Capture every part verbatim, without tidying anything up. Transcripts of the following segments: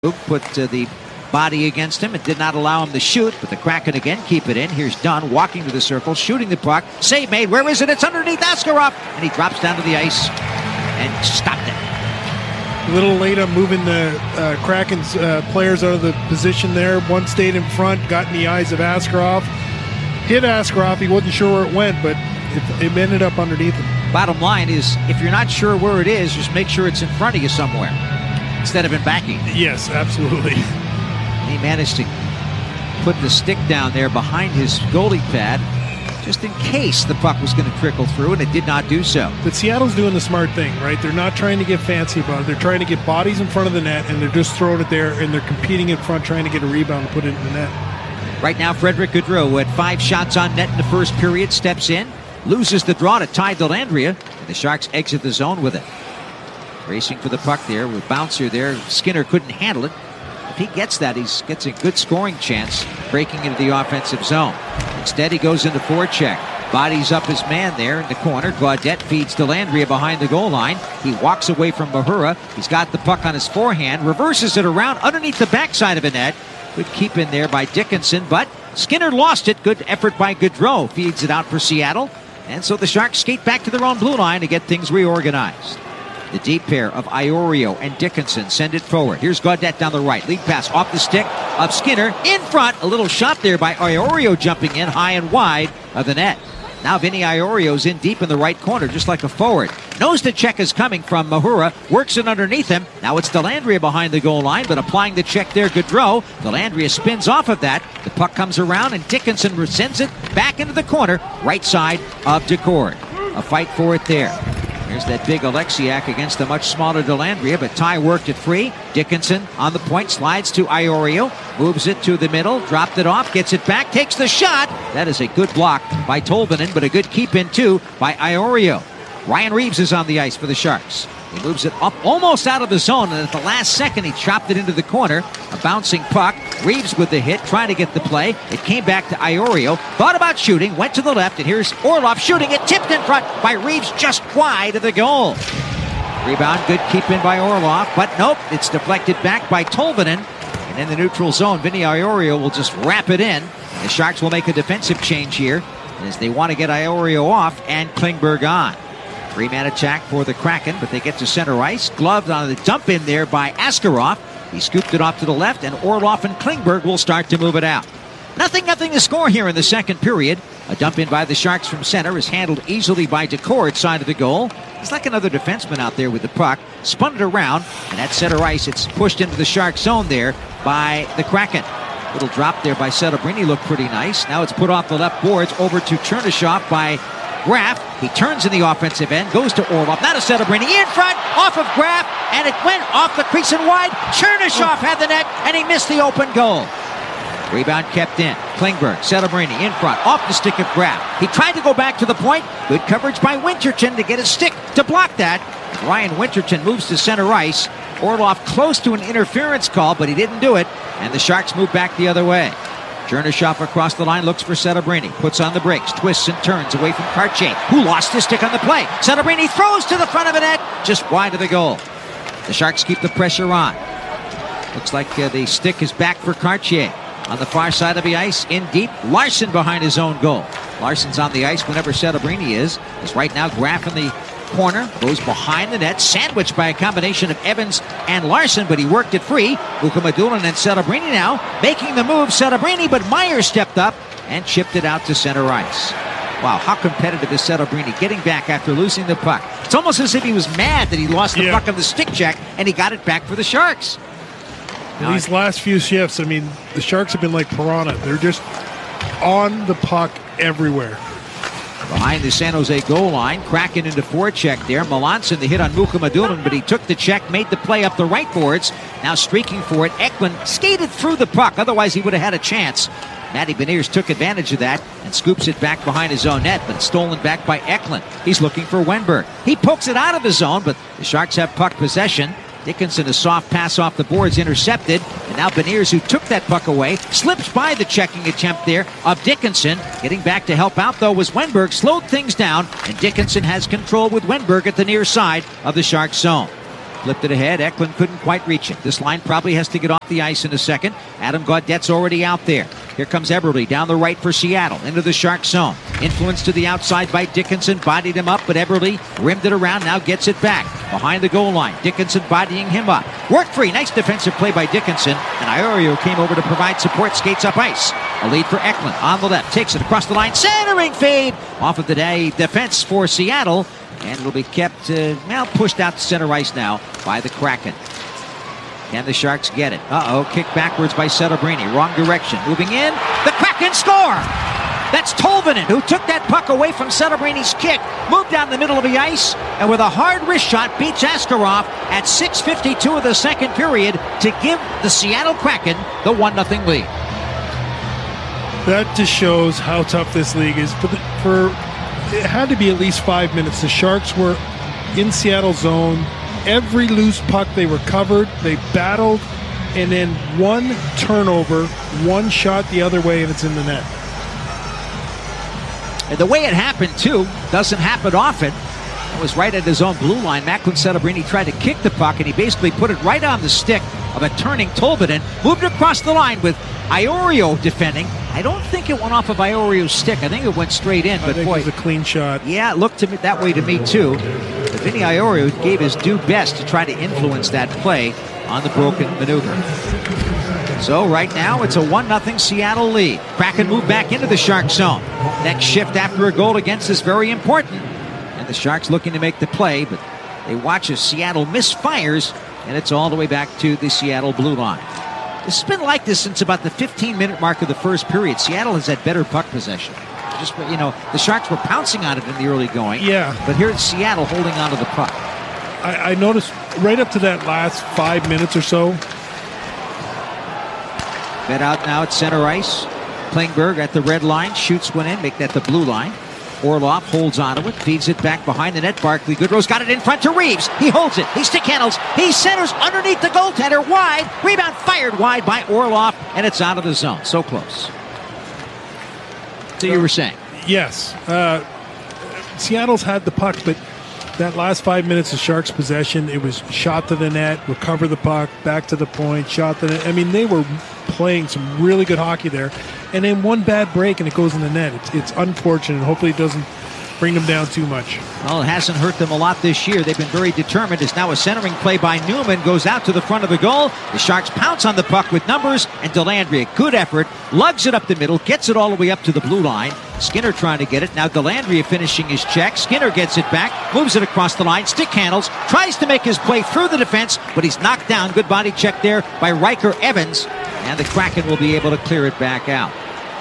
Luke put uh, the body against him. It did not allow him to shoot, but the Kraken again keep it in. Here's Dunn walking to the circle, shooting the puck. Save made. Where is it? It's underneath Askarov, and he drops down to the ice and stopped it. A little late on moving the uh, Kraken's uh, players out of the position there. One stayed in front, got in the eyes of Askarov. Hit Askarov. He wasn't sure where it went, but it, it ended up underneath him. Bottom line is, if you're not sure where it is, just make sure it's in front of you somewhere instead of in backing. Yes, absolutely. He managed to put the stick down there behind his goalie pad just in case the puck was going to trickle through, and it did not do so. But Seattle's doing the smart thing, right? They're not trying to get fancy about it. They're trying to get bodies in front of the net, and they're just throwing it there, and they're competing in front, trying to get a rebound and put it in the net. Right now, Frederick Gaudreau, who had five shots on net in the first period, steps in, loses the draw to Ty Dellandrea, and the Sharks exit the zone with it. Racing for the puck there with bouncer there. Skinner couldn't handle it. If he gets that, he gets a good scoring chance breaking into the offensive zone. Instead, he goes into forecheck. Bodies up his man there in the corner. Gaudette feeds Dellandrea behind the goal line. He walks away from Mahura. He's got the puck on his forehand, reverses it around underneath the backside of the net. Good keep in there by Dickinson, but Skinner lost it. Good effort by Gaudreau. Feeds it out for Seattle. And so the Sharks skate back to their own blue line to get things reorganized. The deep pair of Iorio and Dickinson send it forward. Here's Gaudette down the right. Lead pass off the stick of Skinner. In front. A little shot there by Iorio jumping in high and wide of the net. Now Vinny Iorio's in deep in the right corner, just like a forward. Knows the check is coming from Mahura. Works it underneath him. Now it's Dellandrea behind the goal line, but applying the check there, Gaudreau. Dellandrea spins off of that. The puck comes around, and Dickinson sends it back into the corner, right side of Decord. A fight for it there. Here's that big Alexiak against the much smaller Dellandrea, but Ty worked it free. Dickinson on the point, slides to Iorio, moves it to the middle, dropped it off, gets it back, takes the shot. That is a good block by Tolvanen, but a good keep in too by Iorio. Ryan Reeves is on the ice for the Sharks. He moves it up almost out of the zone, and at the last second he chopped it into the corner. A bouncing puck. Reeves with the hit, trying to get the play. It came back to Iorio. Thought about shooting, went to the left, and here's Orlov shooting it. Tipped in front by Reeves, just wide of the goal. Rebound, good keep in by Orlov, but nope, it's deflected back by Tolvanen. And in the neutral zone, Vinny Iorio will just wrap it in. The Sharks will make a defensive change here as they want to get Iorio off and Klingberg on. Three-man attack for the Kraken, but they get to center ice. Gloved on the dump in there by Askarov. He scooped it off to the left, and Orlov and Klingberg will start to move it out. Nothing, nothing to score here in the second period. A dump in by the Sharks from center is handled easily by Decord side of the goal. It's like another defenseman out there with the puck. Spun it around, and at center ice, it's pushed into the Sharks zone there by the Kraken. Little drop there by Setobrini looked pretty nice. Now it's put off the left boards over to Chernyshov by Graf. He turns in the offensive end, goes to Orlov. Now to Setobrini in front, off of Graf, and it went off the crease and wide. Chernyshov had the net, and he missed the open goal. Rebound kept in. Klingberg, Setobrini in front, off the stick of Graf. He tried to go back to the point. Good coverage by Winterton to get his stick to block that. Ryan Winterton moves to center ice. Orlov close to an interference call, but he didn't do it, and the Sharks move back the other way. Chernyshov across the line, looks for Setobrini, puts on the brakes, twists and turns away from Cartier, who lost his stick on the play. Setobrini throws to the front of the net, just wide of the goal. The Sharks keep the pressure on. Looks like uh, the stick is back for Cartier. On the far side of the ice, in deep, Larson behind his own goal. Larson's on the ice whenever Setobrini is. Is right now Graf in the corner, goes behind the net, sandwiched by a combination of Evans and Larson, but he worked it free. Mukhamadullin and Setobrini now making the move. Setobrini, but Meyer stepped up and chipped it out to center ice. Wow, how competitive is Setobrini getting back after losing the puck. It's almost as if he was mad that he lost the yeah. puck on the stick check, and he got it back for the Sharks. In these last few shifts, I mean, the Sharks have been like piranha. They're just on the puck everywhere. Behind the San Jose goal line, Kraken into forecheck there. Melanson the hit on Mukhamadullin, but he took the check, made the play up the right boards. Now streaking for it, Eklund skated through the puck. Otherwise, he would have had a chance. Matty Beniers took advantage of that and scoops it back behind his own net, but it's stolen back by Eklund. He's looking for Wenberg. He pokes it out of the zone, but the Sharks have puck possession. Dickinson, a soft pass off the boards, intercepted. And now Beniers, who took that puck away, slips by the checking attempt there of Dickinson. Getting back to help out, though, was Wenberg. Slowed things down, and Dickinson has control with Wenberg at the near side of the Sharks zone. Flipped it ahead. Eklund couldn't quite reach it. This line probably has to get off the ice in a second. Adam Gaudette's already out there. Here comes Eberle down the right for Seattle into the Shark zone. Influence to the outside by Dickinson. Bodied him up, but Eberle rimmed it around. Now gets it back behind the goal line. Dickinson bodying him up. Work free. Nice defensive play by Dickinson. And Iorio came over to provide support. Skates up ice. A lead for Eklund on the left. Takes it across the line. Centering feed. Off of the day defense for Seattle. And it'll be kept, uh, well, pushed out to center ice now by the Kraken. Can the Sharks get it? Uh-oh, kicked backwards by Setobrini. Wrong direction. Moving in. The Kraken score! That's Tolvanen, who took that puck away from Setobrini's kick, moved down the middle of the ice, and with a hard wrist shot, beats Askarov at six fifty-two of the second period to give the Seattle Kraken the one nothing lead. That just shows how tough this league is. For, the, for it had to be at least five minutes. The Sharks were in Seattle zone. Every loose puck they were covered. They battled, and then one turnover, one shot the other way, and it's in the net. And the way it happened, too, doesn't happen often. It was right at his own blue line. Macklin Setobrini tried to kick the puck, and he basically put it right on the stick of a turning Tolvanen. Moved across the line with Iorio defending. I don't think it went off of Iorio's stick. I think it went straight in. I But think boy, it was a clean shot. Yeah, it looked to me that way to me, too. But Vinny Iorio gave his due best to try to influence that play on the broken maneuver. So right now it's a one nothing Seattle lead. Kraken move back into the Shark zone. Next shift after a goal against is very important. And the Sharks looking to make the play, but they watch as Seattle misfires, and it's all the way back to the Seattle blue line. This has been like this since about the fifteen minute mark of the first period. Seattle has had better puck possession. Just, you know, the Sharks were pouncing on it in the early going. Yeah. But here it's Seattle holding on to the puck. I, I noticed right up to that last five minutes or so. Fed out now at center ice. Klingberg at the red line. Shoots one in. Make that the blue line. Orlov holds onto it. Feeds it back behind the net. Barclay Goodrow's got it in front to Reeves. He holds it. He stick handles. He centers underneath the goaltender. Wide. Rebound fired wide by Orlov. And it's out of the zone. So close. So you were saying? Yes. Uh, Seattle's had the puck, but that last five minutes of Sharks possession, it was shot to the net, recover the puck, back to the point, shot to the net. I mean, they were playing some really good hockey there. And then one bad break and it goes in the net. It's, it's unfortunate. Hopefully it doesn't bring them down too much. Well, it hasn't hurt them a lot this year. They've been very determined. It's now a centering play by Newman. Goes out to the front of the goal. The Sharks pounce on the puck with numbers. And Dellandrea, good effort, lugs it up the middle, gets it all the way up to the blue line. Skinner trying to get it. Now Dellandrea finishing his check. Skinner gets it back, moves it across the line, stick handles, tries to make his play through the defense, but he's knocked down. Good body check there by Riker Evans. And the Kraken will be able to clear it back out.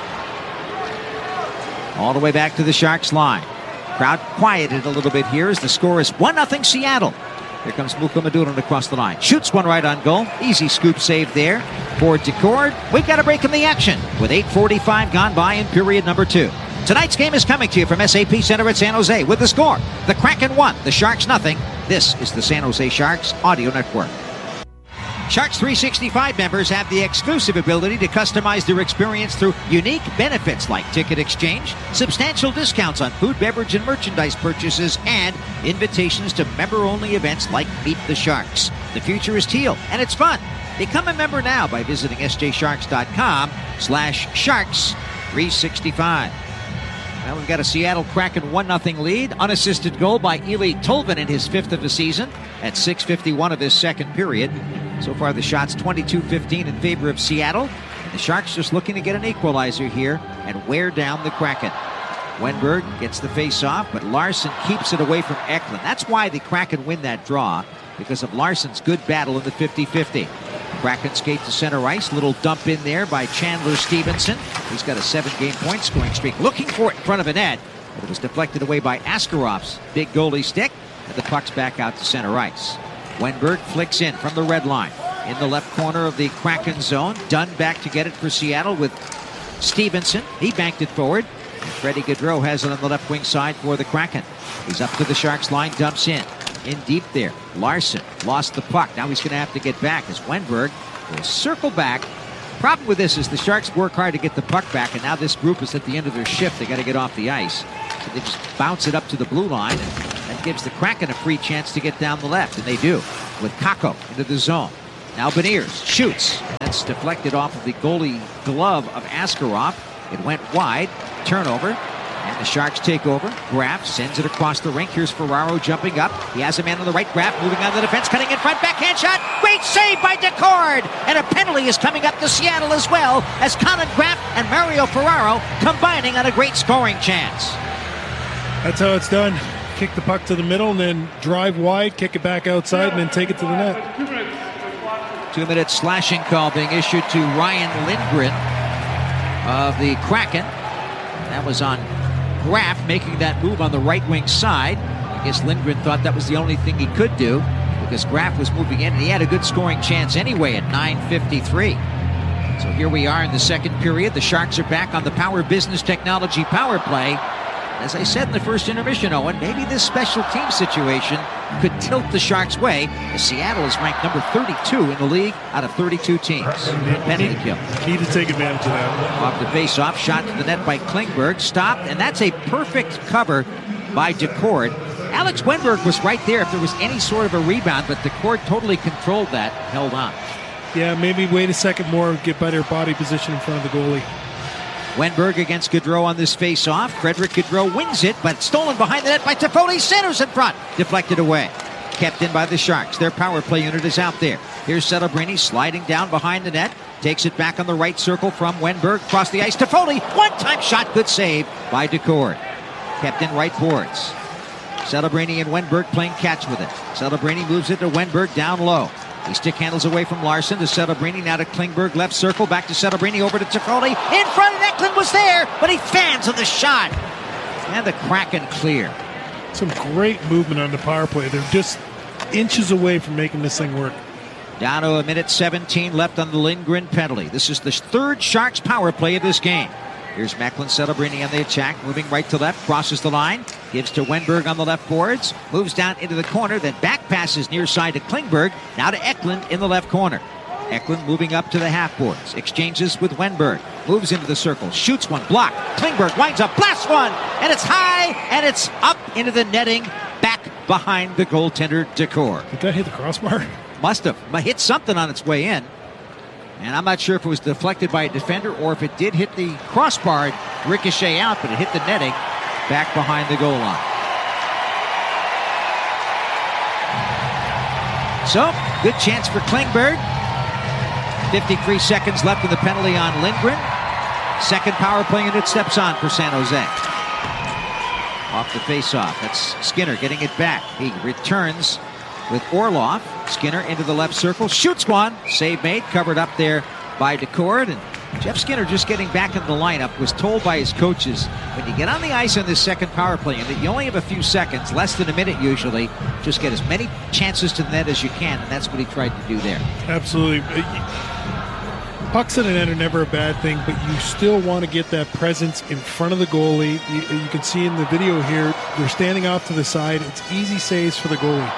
All the way back to the Sharks line. Crowd quieted a little bit here as the score is one nothing Seattle. Here comes Mukko Maduron across the line. Shoots one right on goal. Easy scoop save there for Decord. We've got a break in the action with eight forty-five gone by in period number two. Tonight's game is coming to you from S A P Center at San Jose with the score. The Kraken one, the Sharks nothing. This is the San Jose Sharks Audio Network. Sharks three sixty-five members have the exclusive ability to customize their experience through unique benefits like ticket exchange, substantial discounts on food, beverage, and merchandise purchases, and invitations to member-only events like Meet the Sharks. The future is teal, and it's fun. Become a member now by visiting sjsharks.com slash sharks 365. Well, we've got a Seattle Kraken one nothing lead. Unassisted goal by Eeli Tolvanen, his fifth of the season at six fifty-one of this second period. So far, the shots twenty-two fifteen in favor of Seattle. And the Sharks just looking to get an equalizer here and wear down the Kraken. Wenberg gets the face-off, but Larson keeps it away from Eklund. That's why the Kraken win that draw, because of Larson's good battle in the fifty fifty. Kraken skate to center ice. Little dump in there by Chandler Stevenson. He's got a seven-game point scoring streak. Looking for it in front of a net, but it was deflected away by Askarov's big goalie stick, and the puck's back out to center ice. Wenberg flicks in from the red line. In the left corner of the Kraken zone. Dunn back to get it for Seattle with Stevenson. He banked it forward. And Freddie Gaudreau has it on the left wing side for the Kraken. He's up to the Sharks line, dumps in. In deep there. Larson lost the puck. Now he's going to have to get back as Wenberg will circle back. Problem with this is the Sharks work hard to get the puck back, and now this group is at the end of their shift. They got to get off the ice. So they just bounce it up to the blue line, and, and That gives the Kraken a free chance to get down the left, and they do, with Kakko into the zone. Now Beniers shoots. That's deflected off of the goalie glove of Askarov. It went wide. Turnover. And the Sharks take over. Graf sends it across the rink. Here's Ferraro jumping up. He has a man on the right. Graf moving on the defense, cutting in front. Backhand shot. Great save by Decord. And a penalty is coming up to Seattle as well, as Colin Graf and Mario Ferraro combining on a great scoring chance. That's how it's done. Kick the puck to the middle and then drive wide, kick it back outside, and then take it to the net. Two-minute slashing call being issued to Ryan Lindgren of the Kraken. That was on Graf making that move on the right wing side. I guess Lindgren thought that was the only thing he could do because Graf was moving in and he had a good scoring chance anyway at nine fifty-three. So here we are in the second period. The Sharks are back on the Power Business Technology power play. As I said in the first intermission, Owen, maybe this special team situation could tilt the Sharks' way, as Seattle is ranked number thirty-two in the league out of thirty-two teams. Penalty kill. Need to take advantage of that. Off the face-off, shot to the net by Klingberg, stopped, and that's a perfect cover by Decord. Alex Wenberg was right there if there was any sort of a rebound, but Decord totally controlled that, held on. Yeah, maybe wait a second more, get better body position in front of the goalie. Wenberg against Gaudreau on this face-off. Frederick Gaudreau wins it, but stolen behind the net by Toffoli. Centers in front. Deflected away. Kept in by the Sharks. Their power play unit is out there. Here's Celebrini sliding down behind the net. Takes it back on the right circle from Wenberg. Across the ice. Toffoli. One-time shot. Good save by Decord. Kept in right boards. Celebrini and Wenberg playing catch with it. Celebrini moves it to Wenberg down low. He stick handles away from Larson to Celebrini, now to Klingberg, left circle, back to Celebrini, over to Toffoli. In front, and Eklund was there, but he fans on the shot. And the Kraken clear. Some great movement on the power play. They're just inches away from making this thing work. Down to a minute seventeen left on the Lindgren penalty. This is the third Sharks power play of this game. Here's Macklin Celebrini on the attack, moving right to left, crosses the line, gives to Wenberg on the left boards, moves down into the corner, then back passes near side to Klingberg, now to Eklund in the left corner. Eklund moving up to the half boards, exchanges with Wenberg, moves into the circle, shoots one, blocked. Klingberg winds up, blasts one, and it's high, and it's up into the netting, back behind the goaltender Decord. Did that hit the crossbar? Must have. Hit something on its way in. And I'm not sure if it was deflected by a defender or if it did hit the crossbar, ricochet out, but it hit the netting back behind the goal line. So, good chance for Klingberg. fifty-three seconds left in the penalty on Lindgren. Second power play unit steps on for San Jose. Off the face-off. That's Skinner getting it back. He returns with Orlov. Skinner into the left circle, shoots one, save made, covered up there by Decord. And Jeff Skinner, just getting back in the lineup, was told by his coaches, when you get on the ice on this second power play unit, you only have a few seconds, less than a minute usually, just get as many chances to the net as you can, and that's what he tried to do there. Absolutely. Pucks in the net are never a bad thing, but you still want to get that presence in front of the goalie. You, you can see in the video here, they're standing off to the side. It's easy saves for the goalie.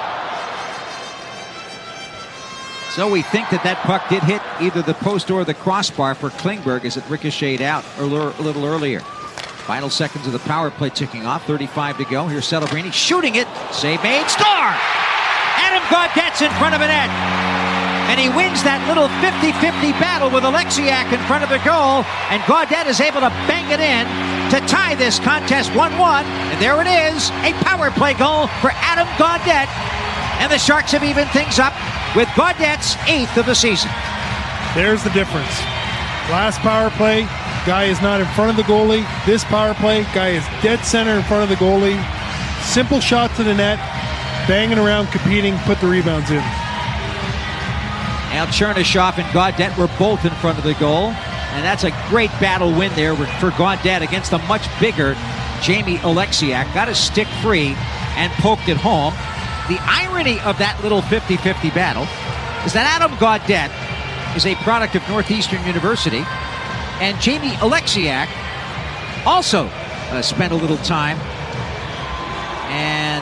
So we think that that puck did hit either the post or the crossbar for Klingberg as it ricocheted out a little earlier. Final seconds of the power play ticking off. thirty-five to go. Here's Celebrini shooting it. Save made. Score! Adam Gaudette's in front of a net. And he wins that little fifty-fifty battle with Alexiak in front of the goal. And Gaudette is able to bang it in to tie this contest one one. And there it is. A power play goal for Adam Gaudette. And the Sharks have evened things up with Gaudette's eighth of the season. There's the difference. Last power play, guy is not in front of the goalie. This power play, guy is dead center in front of the goalie. Simple shot to the net, banging around, competing, put the rebounds in. Now Chernyshov and Gaudette were both in front of the goal. And that's a great battle win there for Gaudette against a much bigger Jamie Alexiak. Got his stick free and poked it home. The irony of that little fifty-fifty battle is that Adam Gaudette is a product of Northeastern University, and Jamie Alexiak also uh, spent a little time, and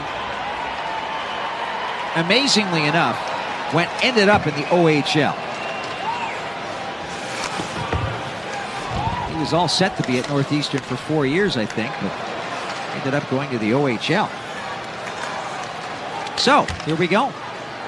amazingly enough, went ended up in the O H L. He was all set to be at Northeastern for four years, I think, but ended up going to the O H L. So, here we go.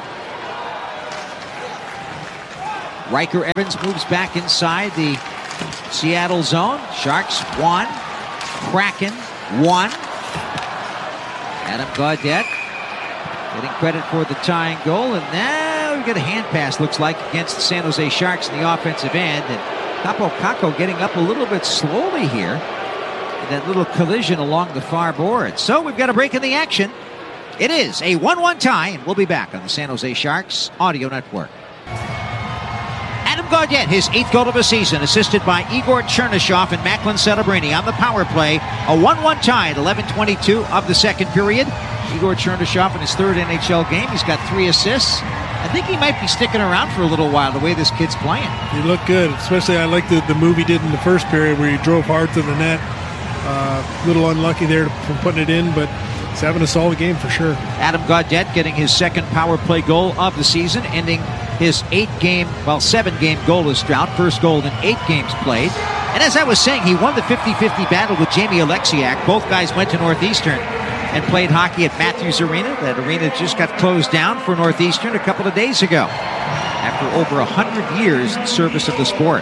Riker Evans moves back inside the Seattle zone. Sharks one. Kraken one. Adam Gaudette getting credit for the tying goal. And now we get a hand pass, looks like, against the San Jose Sharks in the offensive end. And Kaapo Kakko getting up a little bit slowly here. In that little collision along the far board. So we've got a break in the action. It is a one one tie, and we'll be back on the San Jose Sharks Audio Network. Adam Gaudette, his eighth goal of the season, assisted by Igor Chernyshov and Macklin Celebrini on the power play. A one one tie at eleven twenty-two of the second period. Igor Chernyshov in his third N H L game. He's got three assists. I think he might be sticking around for a little while, the way this kid's playing. He looked good, especially I like the, the move he did in the first period where he drove hard to the net. A uh, little unlucky there from putting it in, but he's having a solid game for sure. Adam Gaudette getting his second power play goal of the season, ending his eight-game, well, seven-game goalless drought. First goal in eight games played. And as I was saying, he won the fifty-fifty battle with Jamie Alexiak. Both guys went to Northeastern and played hockey at Matthews Arena. That arena just got closed down for Northeastern a couple of days ago after over one hundred years in service of the sport.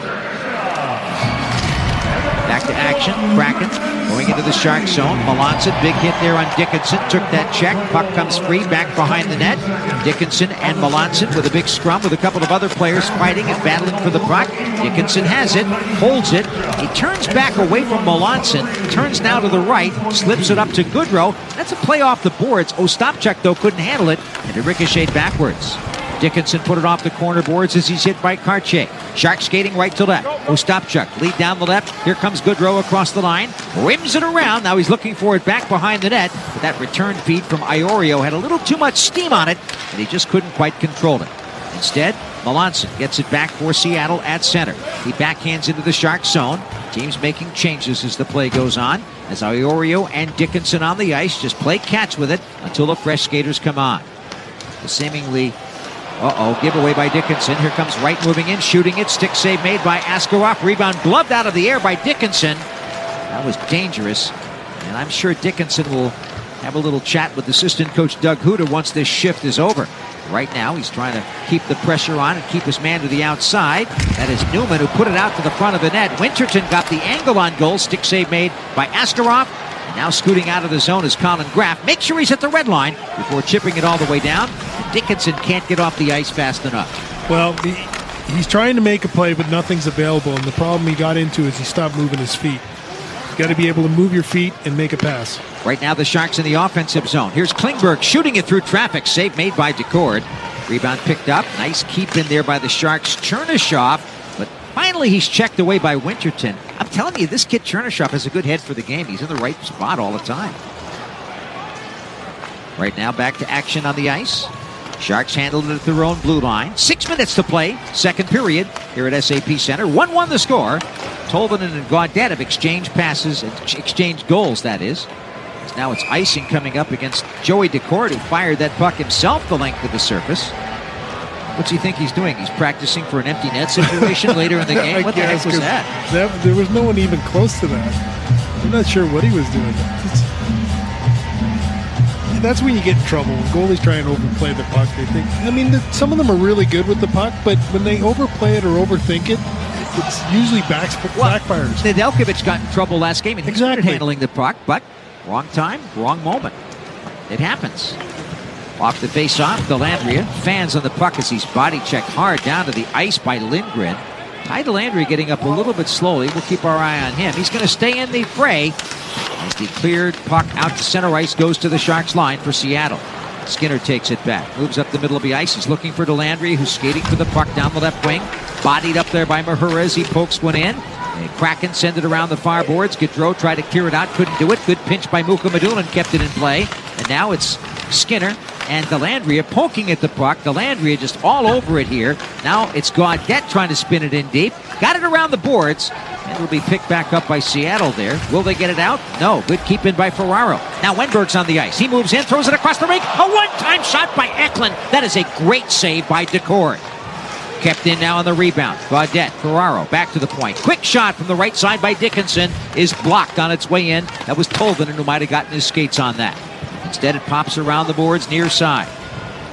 Back to action. Kraken going into the Shark zone. Melanson, big hit there on Dickinson. Took that check. Puck comes free back behind the net. Dickinson and Melanson with a big scrum with a couple of other players fighting and battling for the puck. Dickinson has it, holds it. He turns back away from Melanson. Turns now to the right. Slips it up to Goodrow. That's a play off the boards. Ostapchuk, though, couldn't handle it, and it ricocheted backwards. Dickinson put it off the corner boards as he's hit by Cartier. Sharks skating right to left. Ostapchuk lead down the left. Here comes Goodrow across the line. Rims it around. Now he's looking for it back behind the net. But that return feed from Iorio had a little too much steam on it, and he just couldn't quite control it. Instead, Melanson gets it back for Seattle at center. He backhands into the Sharks zone. Teams making changes as the play goes on. As Iorio and Dickinson on the ice just play catch with it until the fresh skaters come on. The seemingly Uh-oh, giveaway by Dickinson. Here comes Wright moving in, shooting it. Stick save made by Askarov. Rebound gloved out of the air by Dickinson. That was dangerous. And I'm sure Dickinson will have a little chat with assistant coach Doug Huda once this shift is over. Right now, he's trying to keep the pressure on and keep his man to the outside. That is Newman, who put it out to the front of the net. Winterton got the angle on goal. Stick save made by Askarov. Now scooting out of the zone is Colin Graff. Make sure he's at the red line before chipping it all the way down. Dickinson can't get off the ice fast enough. Well, he, he's trying to make a play, but nothing's available. And the problem he got into is he stopped moving his feet. You got to be able to move your feet and make a pass. Right now, the Sharks in the offensive zone. Here's Klingberg shooting it through traffic. Save made by Decord. Rebound picked up. Nice keep in there by the Sharks. Chernyshov. But finally, he's checked away by Winterton. I'm telling you, this kid Chernyshov has a good head for the game. He's in the right spot all the time. Right now, back to action on the ice. Sharks handled it at their own blue line. Six minutes to play. Second period here at S A P Center. one one the score. Tolvanen and Gaudette have exchanged passes, exchanged goals, that is. Now it's icing coming up against Joey Decord, who fired that puck himself the length of the surface. What's he think he's doing? He's practicing for an empty net situation later in the game? What the heck was that? that? There was no one even close to that. I'm not sure what he was doing. It's, that's when you get in trouble. When goalies try and overplay the puck, they think. I mean, the, some of them are really good with the puck, but when they overplay it or overthink it, it's usually back, well, backfires. Nedeljkovic got in trouble last game, and he exactly. started handling the puck, but wrong time, wrong moment. It happens. Off the face-off, Dellandrea fans on the puck as he's body checked hard down to the ice by Lindgren. Ty Dellandrea getting up a little bit slowly. We'll keep our eye on him. He's going to stay in the fray as the cleared puck out to center ice goes to the Sharks line for Seattle. Skinner takes it back, moves up the middle of the ice. He's looking for Dellandrea, who's skating for the puck down the left wing. Bodied up there by Mahura as he pokes one in. And Kraken send it around the far boards. Gaudreau tried to clear it out, couldn't do it. Good pinch by Muka Madulin, kept it in play. And now it's Skinner and Dellandrea poking at the puck. Dellandrea just all over it here. Now it's Gaudette trying to spin it in deep. Got it around the boards. And it'll be picked back up by Seattle there. Will they get it out? No. Good keep in by Ferraro. Now Wenberg's on the ice. He moves in, throws it across the rink. A one-time shot by Eklund. That is a great save by Decord. Kept in now on the rebound. Gaudette, Ferraro, back to the point. Quick shot from the right side by Dickinson is blocked on its way in. That was Tolvanen who might have gotten his skates on that. Instead, it pops around the boards near side.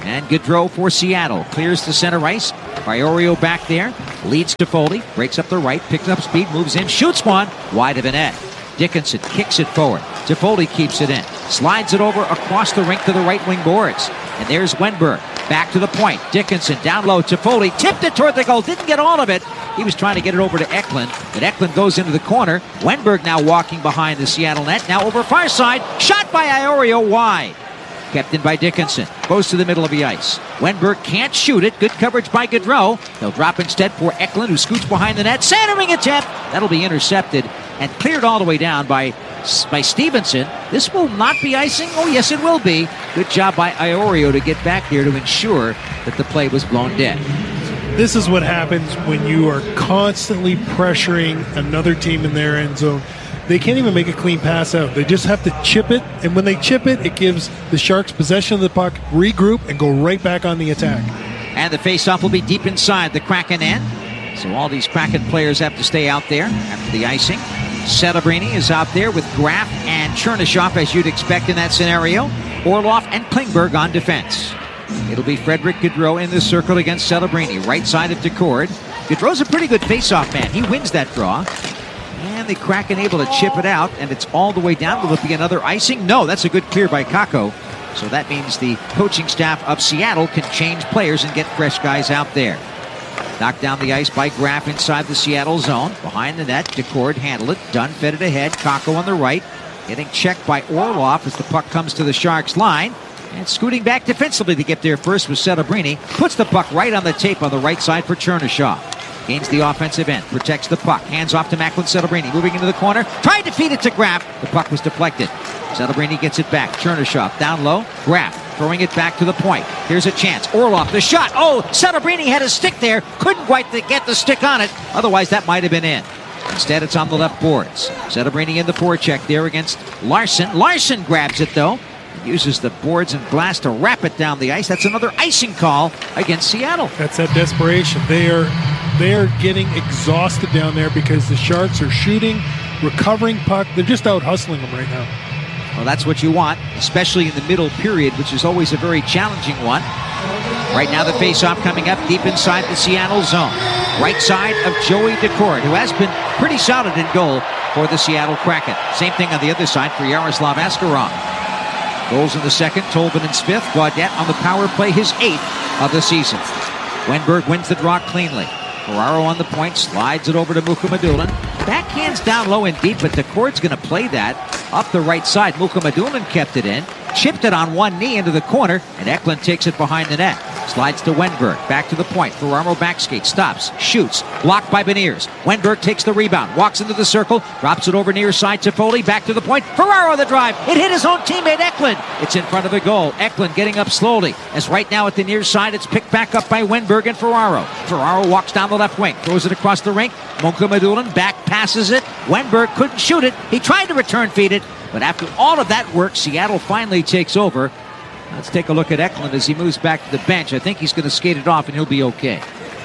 And Gaudreau for Seattle. Clears to center ice. Iorio back there. Leads to Foley. Breaks up the right. Picks up speed. Moves in. Shoots one. Wide of the net. Dickinson kicks it forward. Toffoli keeps it in. Slides it over across the rink to the right wing boards. And there's Wenberg. Back to the point. Dickinson down low. Toffoli tipped it toward the goal. Didn't get all of it. He was trying to get it over to Eklund. But Eklund goes into the corner. Wenberg now walking behind the Seattle net. Now over far side. Shot by Iorio wide. Kept in by Dickinson. Goes to the middle of the ice. Wenberg can't shoot it. Good coverage by Gaudreau. They'll drop instead for Eklund, who scoots behind the net. Centering attempt. That'll be intercepted and cleared all the way down by, by Stevenson. This will not be icing. Oh, yes, it will be. Good job by Iorio to get back there to ensure that the play was blown dead. This is what happens when you are constantly pressuring another team in their end zone. They can't even make a clean pass out. They just have to chip it, and when they chip it, it gives the Sharks possession of the puck, regroup, and go right back on the attack. And the faceoff will be deep inside the Kraken end. So all these Kraken players have to stay out there after the icing. Celebrini is out there with Graf and Chernyshov, as you'd expect in that scenario. Orlov and Klingberg on defense. It'll be Frederick Gaudreau in the circle against Celebrini, right side of Decord. Gaudreau's a pretty good faceoff man. He wins that draw. And the Kraken able to chip it out, and it's all the way down. Will it be another icing? No, that's a good clear by Kakko. So that means the coaching staff of Seattle can change players and get fresh guys out there. Knocked down the ice by Graf inside the Seattle zone. Behind the net, Decord handled it. Dunn fed it ahead. Kakko on the right. Getting checked by Orlov as the puck comes to the Sharks line. And scooting back defensively to get there first was Celebrini. Puts the puck right on the tape on the right side for Chernyshov. Gains the offensive end. Protects the puck. Hands off to Macklin Celebrini. Moving into the corner. Tried to feed it to Graf. The puck was deflected. Celebrini gets it back. Chernyshov down low. Graf throwing it back to the point. Here's a chance. Orlov, the shot. Oh, Celebrini had a stick there. Couldn't quite get the stick on it. Otherwise, that might have been in. Instead, it's on the left boards. Celebrini in the forecheck there against Larson. Larson grabs it, though. Uses the boards and glass to wrap it down the ice. That's another icing call against Seattle. That's that desperation. They are they are getting exhausted down there because the Sharks are shooting, recovering puck. They're just out hustling them right now. Well, that's what you want, especially in the middle period, which is always a very challenging one. Right now, the face-off coming up deep inside the Seattle zone. Right side of Joey Decord, who has been pretty solid in goal for the Seattle Kraken. Same thing on the other side for Yaroslav Askarov. Goals in the second, Tolvanen's fifth. Gaudette on the power play, his eighth of the season. Wenberg wins the draw cleanly. Ferraro on the point, slides it over to Mukhamadullin. Backhands down low and deep, but Decord's going to play that up the right side. Mukhamadullin kept it in, chipped it on one knee into the corner, and Eklund takes it behind the net. Slides to Wenberg, back to the point. Ferraro backskate, stops, shoots, blocked by Beniers. Wenberg takes the rebound, walks into the circle, drops it over near side to Foley, back to the point. Ferraro the drive, it hit his own teammate Eklund. It's in front of the goal. Eklund getting up slowly, as right now at the near side, it's picked back up by Wenberg and Ferraro. Ferraro walks down the left wing, throws it across the rink. Mukhamadullin back passes it. Wenberg couldn't shoot it. He tried to return feed it, but after all of that work, Seattle finally takes over. Let's take a look at Eklund as he moves back to the bench. I think he's going to skate it off and he'll be okay.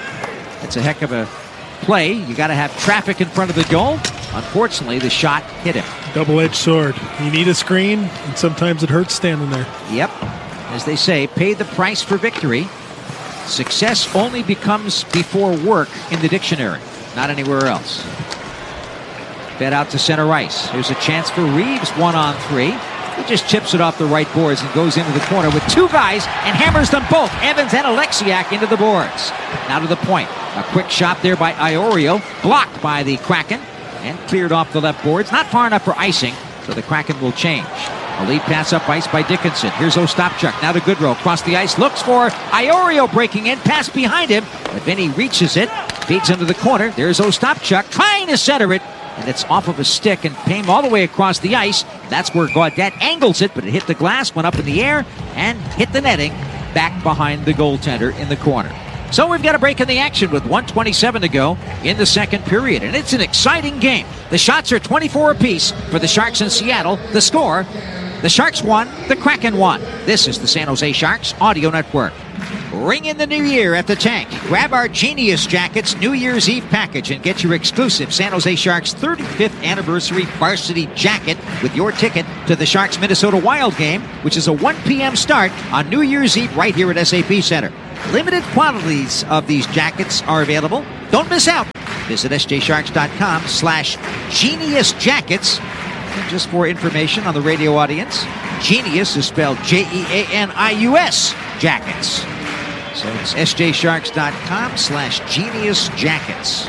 It's a heck of a play. You got to have traffic in front of the goal. Unfortunately, the shot hit him. Double-edged sword. You need a screen, and sometimes it hurts standing there. Yep. As they say, pay the price for victory. Success only becomes before work in the dictionary, not anywhere else. Fed out to center ice. Here's a chance for Reeves, one on three. He just chips it off the right boards and goes into the corner with two guys and hammers them both, Evans and Alexiak, into the boards. Now to the point. A quick shot there by Iorio, blocked by the Kraken, and cleared off the left boards. Not far enough for icing, so the Kraken will change. A lead pass up ice by Dickinson. Here's Ostapchuk, now to Gaudreau. Across the ice, looks for Iorio breaking in, pass behind him, but Vinny reaches it, feeds into the corner. There's Ostapchuk trying to center it, and it's off of a stick and came all the way across the ice. That's where Gaudette angles it, but it hit the glass, went up in the air, and hit the netting back behind the goaltender in the corner. So we've got a break in the action with one twenty-seven to go in the second period, and it's an exciting game. The shots are twenty-four apiece for the Sharks in Seattle. The score, the Sharks won, the Kraken won. This is the San Jose Sharks Audio Network. Ring in the new year at the Tank. Grab our Genius Jackets New Year's Eve package and get your exclusive San Jose Sharks thirty-fifth anniversary varsity jacket with your ticket to the Sharks Minnesota Wild game, which is a one p.m. start on New Year's Eve right here at S A P Center. Limited quantities of these jackets are available. Don't miss out. Visit sjsharks.com slash genius jackets. And just for information on the radio audience, Genius is spelled J E A N I U S jackets. So it's sjsharks.com slash genius jackets.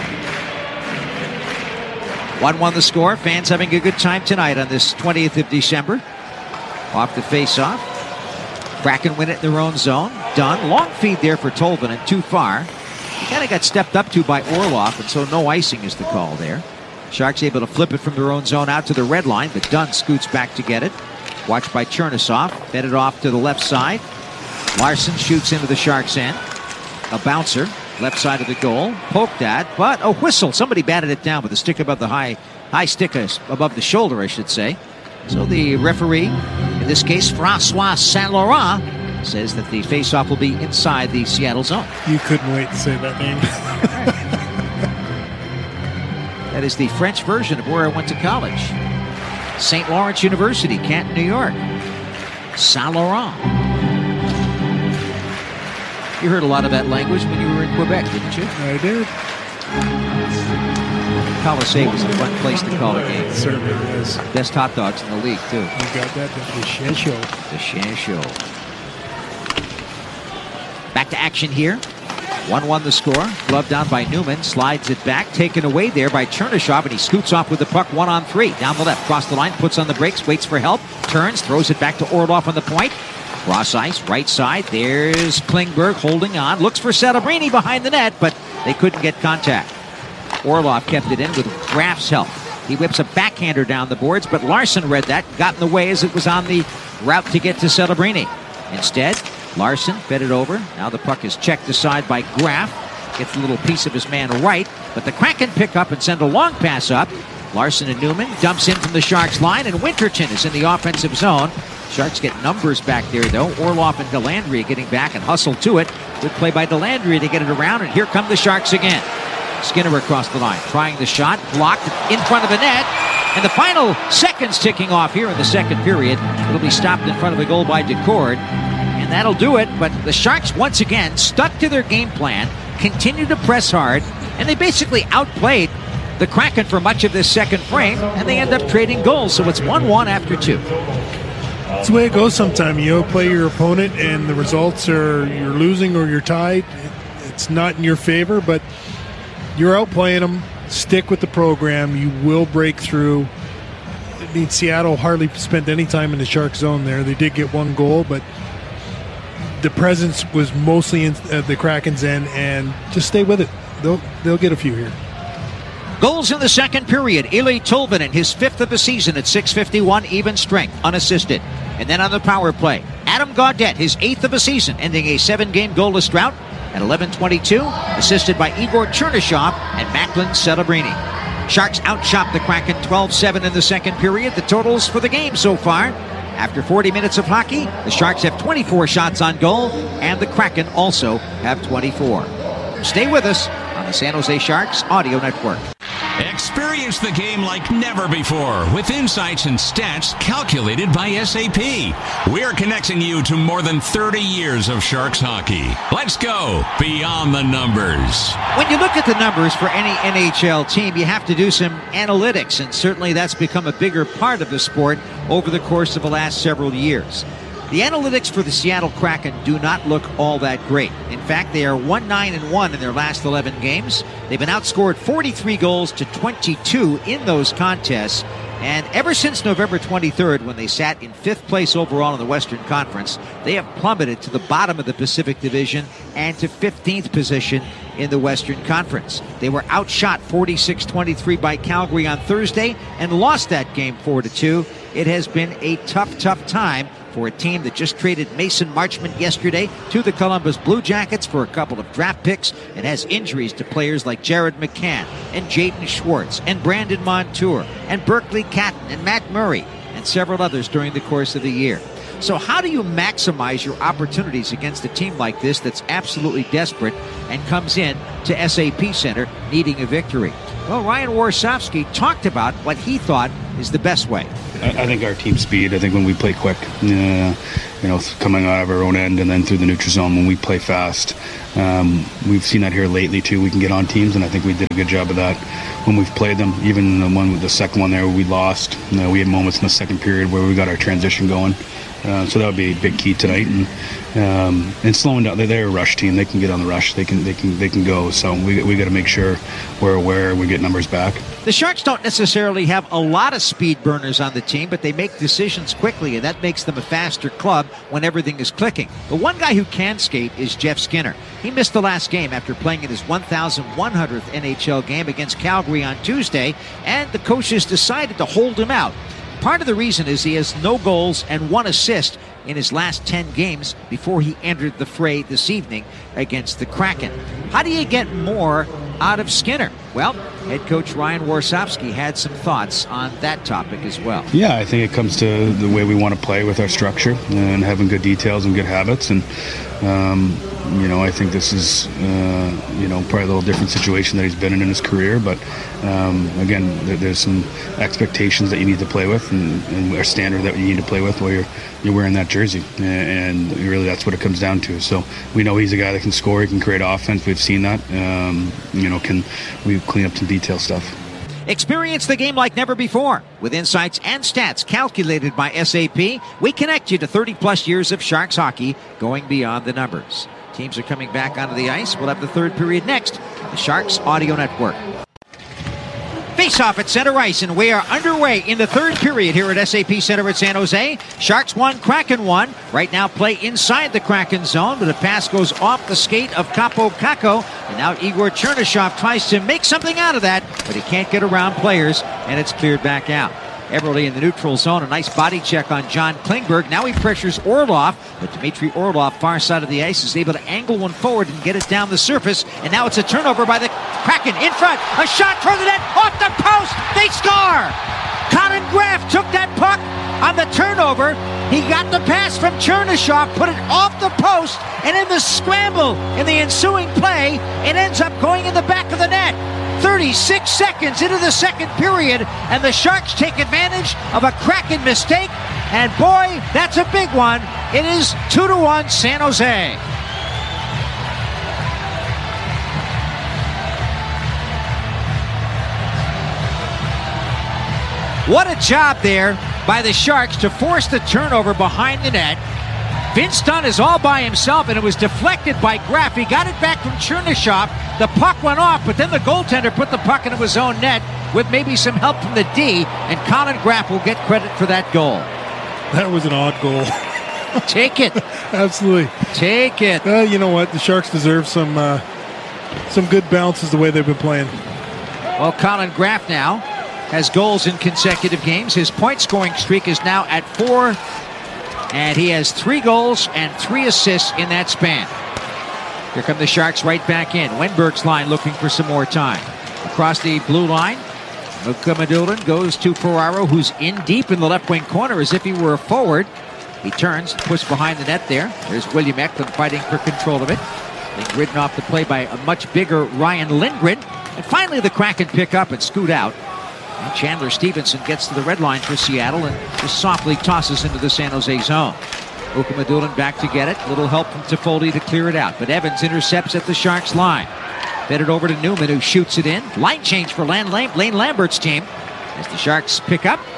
one one the score. Fans having a good time tonight on this twentieth of December. Off the face-off. Kraken win it in their own zone. Done. Long feed there for Tolvanen. Too far. He kind of got stepped up to by Orlov, and so no icing is the call there. Sharks able to flip it from their own zone out to the red line, but Dunn scoots back to get it. Watched by Chernisov. Fed it off to the left side. Larson shoots into the Sharks' end. A bouncer, left side of the goal. Poked at, but a whistle. Somebody batted it down with a stick above the high, high stick above the shoulder, I should say. So the referee, in this case, Francois Saint-Laurent, says that the faceoff will be inside the Seattle zone. You couldn't wait to say that name. That is the French version of where I went to college. Saint Lawrence University, Canton, New York. Saint-Laurent. You heard a lot of that language when you were in Quebec, didn't you? I did. Colisée was a fun place to call a game. It certainly was. Best hot dogs in the league, too. You got that, the Shan Show. The Shan Show. Back to action here. one one the score. Glove down by Newman. Slides it back. Taken away there by Chernisov, and he scoots off with the puck one on three. Down the left. Cross the line. Puts on the brakes. Waits for help. Turns. Throws it back to Orlov on the point. Cross ice, right side. There's Klingberg holding on. Looks for Celebrini behind the net, but they couldn't get contact. Orlov kept it in with Graf's help. He whips a backhander down the boards, but Larson read that, got in the way as it was on the route to get to Celebrini. Instead, Larson fed it over. Now the puck is checked aside by Graf. Gets a little piece of his man right, but the Kraken pick up and send a long pass up. Larson and Newman dumps in from the Sharks line, and Winterton is in the offensive zone. Sharks get numbers back there, though. Orlov and Delandria getting back and hustle to it. Good play by Delandria to get it around, and here come the Sharks again. Skinner across the line, trying the shot, blocked in front of the net, and the final seconds ticking off here in the second period. It'll be stopped in front of the goal by Decord, and that'll do it. But the Sharks, once again, stuck to their game plan, continued to press hard, and they basically outplayed the Kraken for much of this second frame, and they end up trading goals, so it's one one after two. That's the way it goes sometimes. You play your opponent and the results are you're losing or you're tied. It's not in your favor, but you're outplaying them. Stick with the program. You will break through. I mean, Seattle hardly spent any time in the Shark zone there. They did get one goal, but the presence was mostly in uh, the Kraken's end, and just stay with it. They'll, they'll get a few here. Goals in the second period. Eeli Tolvanen, his fifth of the season at six fifty-one, even strength, unassisted. And then on the power play, Adam Gaudette, his eighth of the season, ending a seven-game goalless drought at eleven twenty-two, assisted by Igor Chernisov and Macklin Celebrini. Sharks outshot the Kraken twelve seven in the second period. The totals for the game so far. After forty minutes of hockey, the Sharks have twenty-four shots on goal, and the Kraken also have twenty-four. Stay with us on the San Jose Sharks Audio Network. Experience the game like never before with insights and stats calculated by S A P. We're connecting you to more than thirty years of Sharks hockey. Let's go beyond the numbers. When you look at the numbers for any N H L team, you have to do some analytics, and certainly that's become a bigger part of the sport over the course of the last several years. The analytics for the Seattle Kraken do not look all that great. In fact, they are one nine and one in their last eleven games. They've been outscored forty-three goals to twenty-two in those contests. And ever since November twenty-third, when they sat in fifth place overall in the Western Conference, they have plummeted to the bottom of the Pacific Division and to fifteenth position in the Western Conference. They were outshot forty-six twenty-three by Calgary on Thursday and lost that game four to two. It has been a tough, tough time for a team that just traded Mason Marchment yesterday to the Columbus Blue Jackets for a couple of draft picks and has injuries to players like Jared McCann and Jaden Schwartz and Brandon Montour and Berkeley Catton and Matt Murray and several others during the course of the year. So how do you maximize your opportunities against a team like this that's absolutely desperate and comes in to S A P Center needing a victory? Well, Ryan Warsofsky talked about what he thought is the best way. I, I think our team speed, I think when we play quick, uh, you know, coming out of our own end and then through the neutral zone, when we play fast, um, we've seen that here lately too. We can get on teams, and I think we did a good job of that when we've played them. Even the one with the second one there, we lost. You know, we had moments in the second period where we got our transition going. Uh, so that would be a big key tonight, and um, and slowing down. They're, they're a rush team. They can get on the rush. They can they can they can go. So we we got to make sure we're aware. We get numbers back. The Sharks don't necessarily have a lot of speed burners on the team, but they make decisions quickly, and that makes them a faster club when everything is clicking. The one guy who can skate is Jeff Skinner. He missed the last game after playing in his one thousand one hundredth N H L game against Calgary on Tuesday, and the coaches decided to hold him out. Part of the reason is he has no goals and one assist in his last ten games before he entered the fray this evening against the Kraken. How do you get more out of Skinner? Well, head coach Ryan Warsofsky had some thoughts on that topic as well. Yeah, I think it comes to the way we want to play with our structure and having good details and good habits. And, um, you know, I think this is, uh, you know, probably a little different situation that he's been in in his career. But, um, again, there, there's some expectations that you need to play with and, and a standard that you need to play with while you're, you're wearing that jersey. And really that's what it comes down to. So we know he's a guy that can score, he can create offense. We've seen that. Um, you know, can we clean up some detail stuff. Experience the game like never before. With insights and stats calculated by S A P, we connect you to thirty plus years of Sharks hockey going beyond the numbers. Teams are coming back onto the ice. We'll have the third period next. The Sharks Audio Network. Face-off at center ice, and we are underway in the third period here at S A P Center at San Jose. Sharks one, Kraken one. Right now play inside the Kraken zone, but a pass goes off the skate of Capo Kakko, and now Igor Chernyshov tries to make something out of that, but he can't get around players, and it's cleared back out. Everly in the neutral zone, a nice body check on John Klingberg. Now he pressures Orlov, but Dmitry Orlov, far side of the ice, is able to angle one forward and get it down the surface. And now it's a turnover by the Kraken in front. A shot toward the net, off the post. They score! Colin Graff took that puck on the turnover. He got the pass from Chernyshov, put it off the post, and in the scramble in the ensuing play, it ends up going in the back of the net. thirty-six seconds into the second period, and the Sharks take advantage of a Kraken mistake, and boy, that's a big one. It is two to one San Jose. What a job there by the Sharks to force the turnover behind the net. Vince Dunn is all by himself, and it was deflected by Graff. He got it back from Chernyshov. The puck went off, but then the goaltender put the puck into his own net with maybe some help from the D, and Colin Graff will get credit for that goal. That was an odd goal. Take it. Absolutely. Take it. Uh, you know what? The Sharks deserve some uh, some good bounces the way they've been playing. Well, Colin Graff now has goals in consecutive games. His point-scoring streak is now at four, and he has three goals and three assists in that span. Here come the Sharks right back in. Wenberg's line looking for some more time. Across the blue line, Luka Madulin goes to Ferraro, who's in deep in the left wing corner as if he were a forward. He turns, pushed behind the net there. There's William Eklund fighting for control of it. Being ridden off the play by a much bigger Ryan Lindgren. And finally the Kraken pick up and scoot out. And Chandler Stevenson gets to the red line for Seattle and just softly tosses into the San Jose zone. Okumadulin back to get it. Little help from Toffoli to clear it out. But Evans intercepts at the Sharks line. Fed it over to Newman, who shoots it in. Line change for Lane, Lane Lambert's team as the Sharks pick up.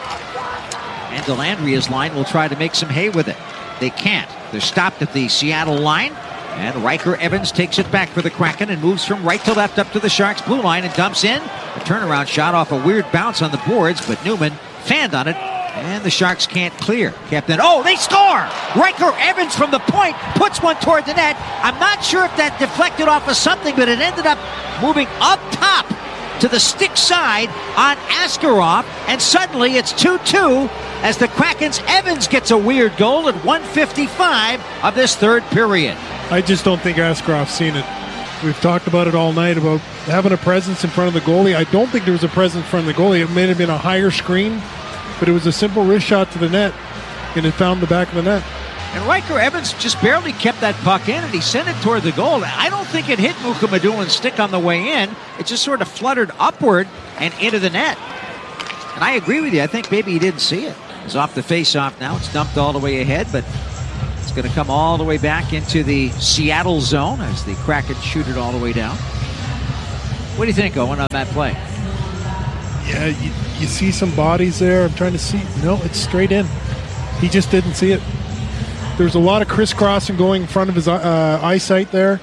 And Delandria's line will try to make some hay with it. They can't. They're stopped at the Seattle line. And Riker Evans takes it back for the Kraken and moves from right to left up to the Sharks blue line and dumps in. A turnaround shot off a weird bounce on the boards, but Newman fanned on it, and the Sharks can't clear. Captain, oh, they score! Riker Evans from the point puts one toward the net. I'm not sure if that deflected off of something, but it ended up moving up top to the stick side on Askarov, and suddenly it's two two as the Kraken's Evans gets a weird goal at one fifty-five of this third period. I just don't think Askarov's seen it. We've talked about it all night about having a presence in front of the goalie. I don't think there was a presence in front of the goalie. It may have been a higher screen, but it was a simple wrist shot to the net. and it found the back of the net. And Riker Evans just barely kept that puck in, and he sent it toward the goal. I don't think it hit Mukhamadulin's stick on the way in. It just sort of fluttered upward and into the net. And I agree with you. I think maybe he didn't see it. It's off the face-off now. It's dumped all the way ahead, but it's going to come all the way back into the Seattle zone as the Kraken shoot it all the way down. What do you think, Owen, on that play? Yeah, you, you see some bodies there. I'm trying to see. No, it's straight in. He just didn't see it. There's a lot of crisscrossing going in front of his uh, eyesight there.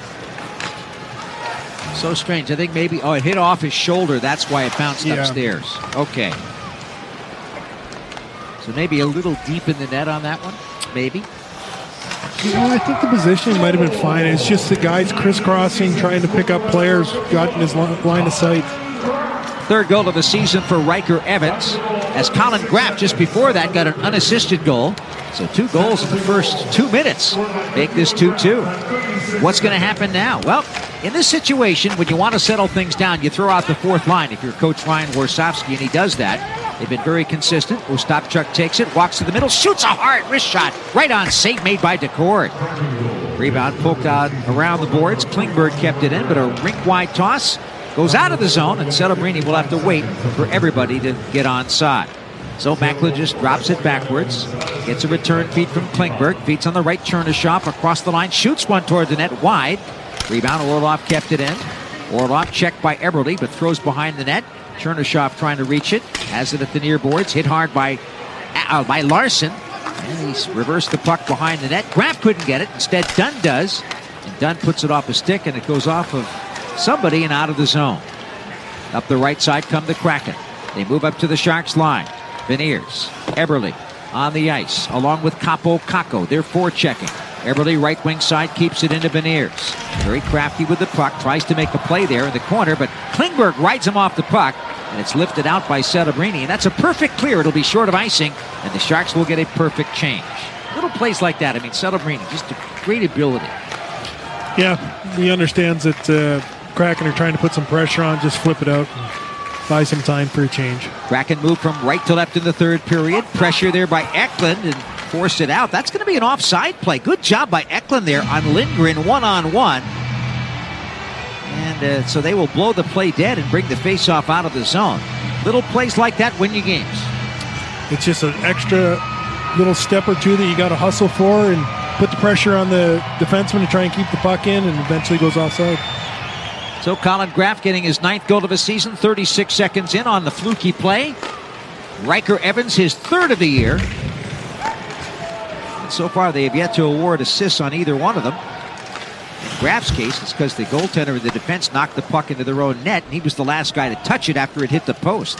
So strange. I think maybe, oh, it hit off his shoulder. That's why it bounced Yeah. upstairs. Okay. So maybe a little deep in the net on that one? Maybe. You know, I think the positioning might have been fine. It's just the guys crisscrossing, trying to pick up players, got in his li- line of sight. Third goal of the season for Riker Evans, as Colin Graff just before that got an unassisted goal. So two goals in the first two minutes make this two two. What's going to happen now? Well, in this situation, when you want to settle things down, you throw out the fourth line if you're Coach Ryan Warsofsky, and he does that. They've been very consistent. Ostapchuk takes it, walks to the middle, shoots a hard wrist shot right on, save made by Decord. Rebound poked out around the boards. Klingberg kept it in, but a rink-wide toss goes out of the zone, and Celebrini will have to wait for everybody to get onside. So Macklin just drops it backwards, gets a return feed from Klingberg, feeds on the right, Chernyshov across the line, shoots one toward the net wide. Rebound, Orlov kept it in. Orlov checked by Eberle, but throws behind the net. Chernyshov trying to reach it, has it at the near boards, hit hard by uh, by Larson, and he's reversed the puck behind the net. Graff couldn't get it, instead Dunn does, and Dunn puts it off a stick, and it goes off of somebody and out of the zone. Up the right side come the Kraken. They move up to the Sharks line. Beniers, Eberle on the ice, along with Capo Caco. They're forechecking. Eberle, right wing side, keeps it into Beniers. Very crafty with the puck, tries to make a play there in the corner, but Klingberg rides him off the puck, and it's lifted out by Celebrini, and that's a perfect clear. It'll be short of icing, and the Sharks will get a perfect change. Little plays like that. I mean, Celebrini, just a great ability. Yeah, he understands that uh, Kraken are trying to put some pressure on, just flip it out. Buy some time for a change. Kraken move from right to left in the third period. Pressure there by Eklund and forced it out. That's going to be an offside play. Good job by Eklund there on Lindgren one-on-one. And uh, so they will blow the play dead and bring the faceoff out of the zone. Little plays like that win you games. It's just an extra little step or two that you got to hustle for and put the pressure on the defenseman to try and keep the puck in, and eventually goes offside. So Colin Graff getting his ninth goal of the season, thirty-six seconds in on the fluky play. Riker Evans, his third of the year. And so far, they have yet to award assists on either one of them. In Graff's case, it's because the goaltender of the defense knocked the puck into their own net, and he was the last guy to touch it after it hit the post.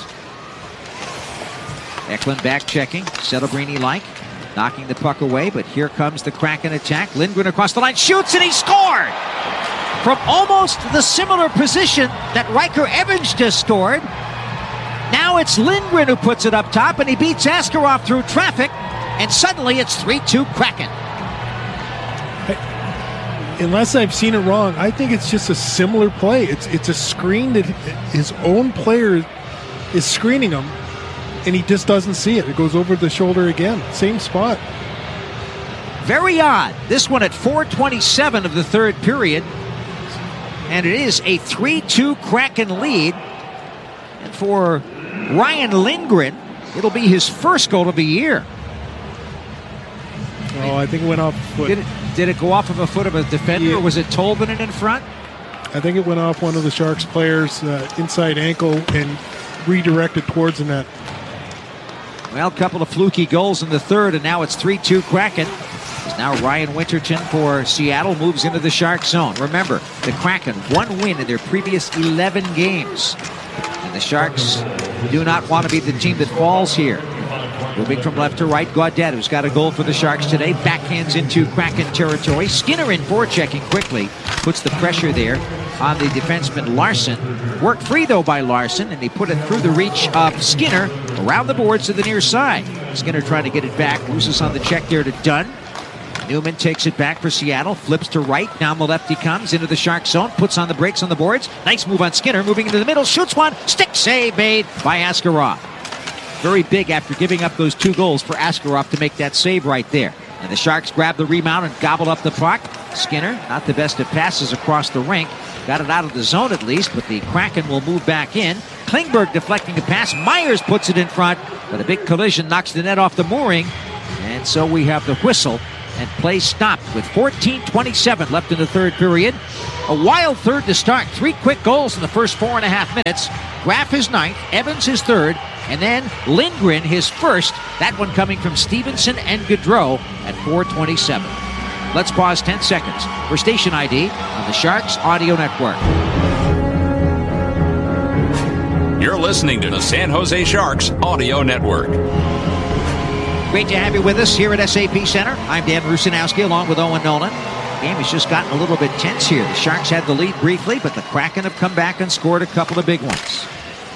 Eklund back checking, Celebrini-like, knocking the puck away, but here comes the Kraken attack. Lindgren across the line, shoots, and he scored! From almost the similar position that Riker Evans just scored. Now it's Lindgren who puts it up top, and he beats Askarov through traffic, and suddenly it's three two Kraken. Unless I've seen it wrong, I think it's just a similar play. It's it's a screen that his own player is screening him, and he just doesn't see it. It goes over the shoulder again. Same spot. Very odd. This one at four twenty-seven of the third period. And it is a three two Kraken lead. And for Ryan Lindgren, it'll be his first goal of the year. Oh, I think it went off foot. Did it, did it go off of a foot of a defender, Yeah. or was it Tolvanen in front? I think it went off one of the Sharks players' uh, inside ankle and redirected towards the net. Well, a couple of fluky goals in the third, and now it's three two Kraken. Now Ryan Winterton for Seattle moves into the Shark zone. Remember, the Kraken, one win in their previous eleven games. And the Sharks do not want to be the team that falls here. Moving from left to right, Gaudette, who's got a goal for the Sharks today, backhands into Kraken territory. Skinner in forechecking quickly, puts the pressure there on the defenseman Larson. Worked free, though, by Larson, and he put it through the reach of Skinner around the boards to the near side. Skinner trying to get it back, loses on the check there to Dunn. Newman takes it back for Seattle, flips to right, down the left he comes, into the Shark zone, puts on the brakes on the boards. Nice move on Skinner, moving into the middle, shoots one, stick save made by Askarov. very big after giving up those two goals for Askarov to make that save right there. And the Sharks grab the rebound and gobble up the puck. Skinner, not the best of passes across the rink. Got it out of the zone at least, but the Kraken will move back in. Klingberg deflecting the pass. Myers puts it in front, but a big collision knocks the net off the mooring. And so we have the whistle, and play stopped with fourteen twenty-seven left in the third period. A wild third to start. Three quick goals in the first four and a half minutes. Graf his ninth, Evans his third, and then Lindgren his first. That one coming from Stevenson and Gaudreau at four twenty-seven. Let's pause ten seconds for station I D on the Sharks Audio Network. You're listening to the San Jose Sharks Audio Network. Great to have you with us here at S A P Center. I'm Dan Rusanowski along with Owen Nolan. The game has just gotten a little bit tense here. The Sharks had the lead briefly, but the Kraken have come back and scored a couple of big ones.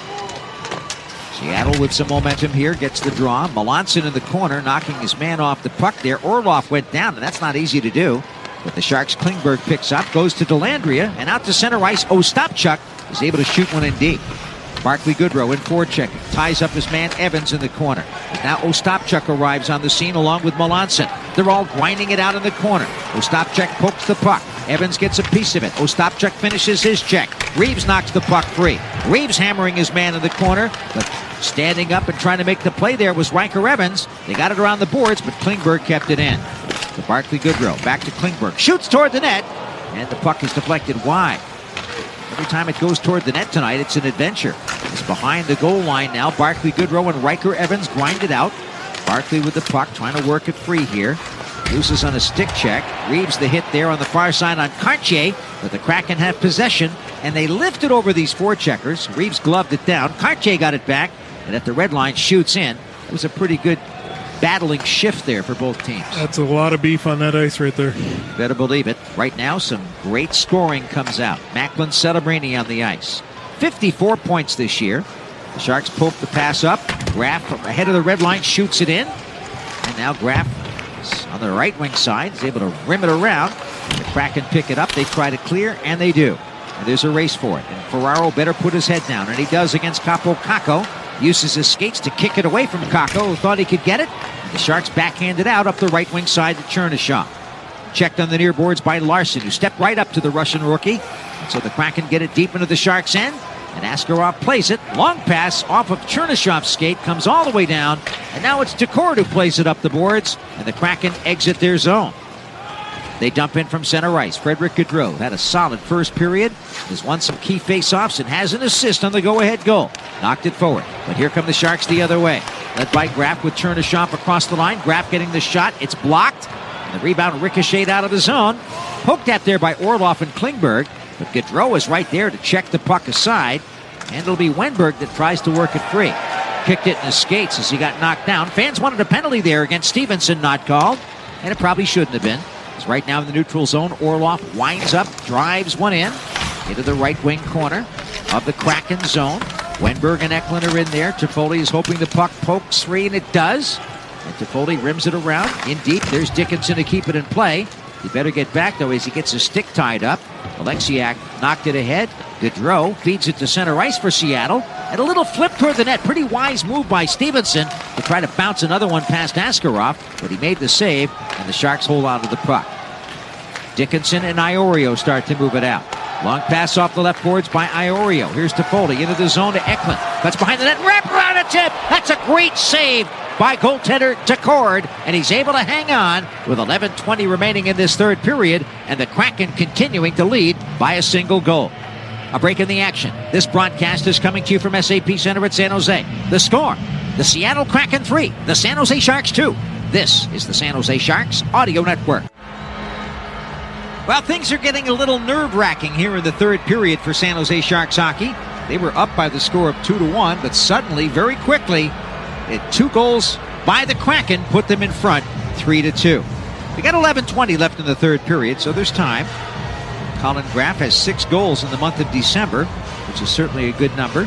Seattle with some momentum here, gets the draw. Melanson in the corner, knocking his man off the puck there. Orlov went down, and that's not easy to do. But the Sharks' Klingberg picks up, goes to Dellandrea, and out to center ice. Ostapchuk is able to shoot one in deep. Barclay Goodrow in forechecking, ties up his man Evans in the corner. Now Ostapchuk arrives on the scene along with Melanson. They're all grinding it out in the corner. Ostapchuk pokes the puck. Evans gets a piece of it. Ostapchuk finishes his check. Reeves knocks the puck free. Reeves hammering his man in the corner, but standing up and trying to make the play there was Riker Evans. They got it around the boards, but Klingberg kept it in. To Barclay Goodrow, back to Klingberg. Shoots toward the net, and the puck is deflected wide. Every time it goes toward the net tonight, it's an adventure. It's behind the goal line now. Barclay Goodrow and Riker Evans grind it out. Barclay with the puck, trying to work it free here. Loses on a stick check. Reeves the hit there on the far side on Cartier, but the Kraken have possession, and they lift it over these forecheckers. Reeves gloved it down. Cartier got it back, and at the red line shoots in. It was a pretty good battling shift there for both teams. That's a lot of beef on that ice right there. Better believe it. Right now, some great scoring comes out. Macklin Celebrini on the ice. fifty-four points this year. The Sharks poke the pass up. Graf ahead of the red line shoots it in. And now Graf is on the right wing side. Is able to rim it around. The Kraken pick it up. They try to clear, and they do. And there's a race for it. And Ferraro better put his head down. And he does against Capo Kakko. Uses his skates to kick it away from Kakko, who thought he could get it. And the Sharks backhand it out up the right wing side to Chernyshov. Checked on the near boards by Larson, who stepped right up to the Russian rookie. And so the Kraken get it deep into the Sharks' end. And Askarov plays it. Long pass off of Chernyshov's skate. Comes all the way down. And now it's Decord who plays it up the boards. And the Kraken exit their zone. They dump in from center ice. Frederick Gaudreau had a solid first period. Has won some key face-offs and has an assist on the go-ahead goal. Knocked it forward. But here come the Sharks the other way. Led by Graf with Chernyshov across the line. Graf getting the shot. It's blocked. And the rebound ricocheted out of the zone. Poked at there by Orlov and Klingberg. But Gaudreau is right there to check the puck aside. And it'll be Wenberg that tries to work it free. Kicked it in his skates as he got knocked down. Fans wanted a penalty there against Stevenson, not called. And it probably shouldn't have been. Right now in the neutral zone, Orlov winds up, drives one in into the right wing corner of the Kraken zone. Wenberg and Eklund are in there. Toffoli is hoping the puck pokes free, and it does. And Toffoli rims it around in deep. There's Dickinson to keep it in play. He better get back, though, as he gets his stick tied up. Alexiak knocked it ahead. Gaudreau feeds it to center ice for Seattle. And a little flip toward the net. Pretty wise move by Stevenson to try to bounce another one past Askarov. But he made the save, and the Sharks hold on to the puck. Dickinson and Iorio start to move it out. Long pass off the left boards by Iorio. Here's Toffoli into the zone to Eklund. Cuts behind the net. Wrap around a tip. That's a great save by goaltender Decord. And he's able to hang on with eleven twenty remaining in this third period. And the Kraken continuing to lead by a single goal. A break in the action. This broadcast is coming to you from S A P Center at San Jose. The score, the Seattle Kraken three, the San Jose Sharks two. This is the San Jose Sharks Audio Network. Well, things are getting a little nerve-wracking here in the third period for San Jose Sharks hockey. They were up by the score of two to one, but suddenly, very quickly, it, two goals by the Kraken put them in front, three to two. We got eleven twenty left in the third period, so there's time. Colin Graf has six goals in the month of December, which is certainly a good number.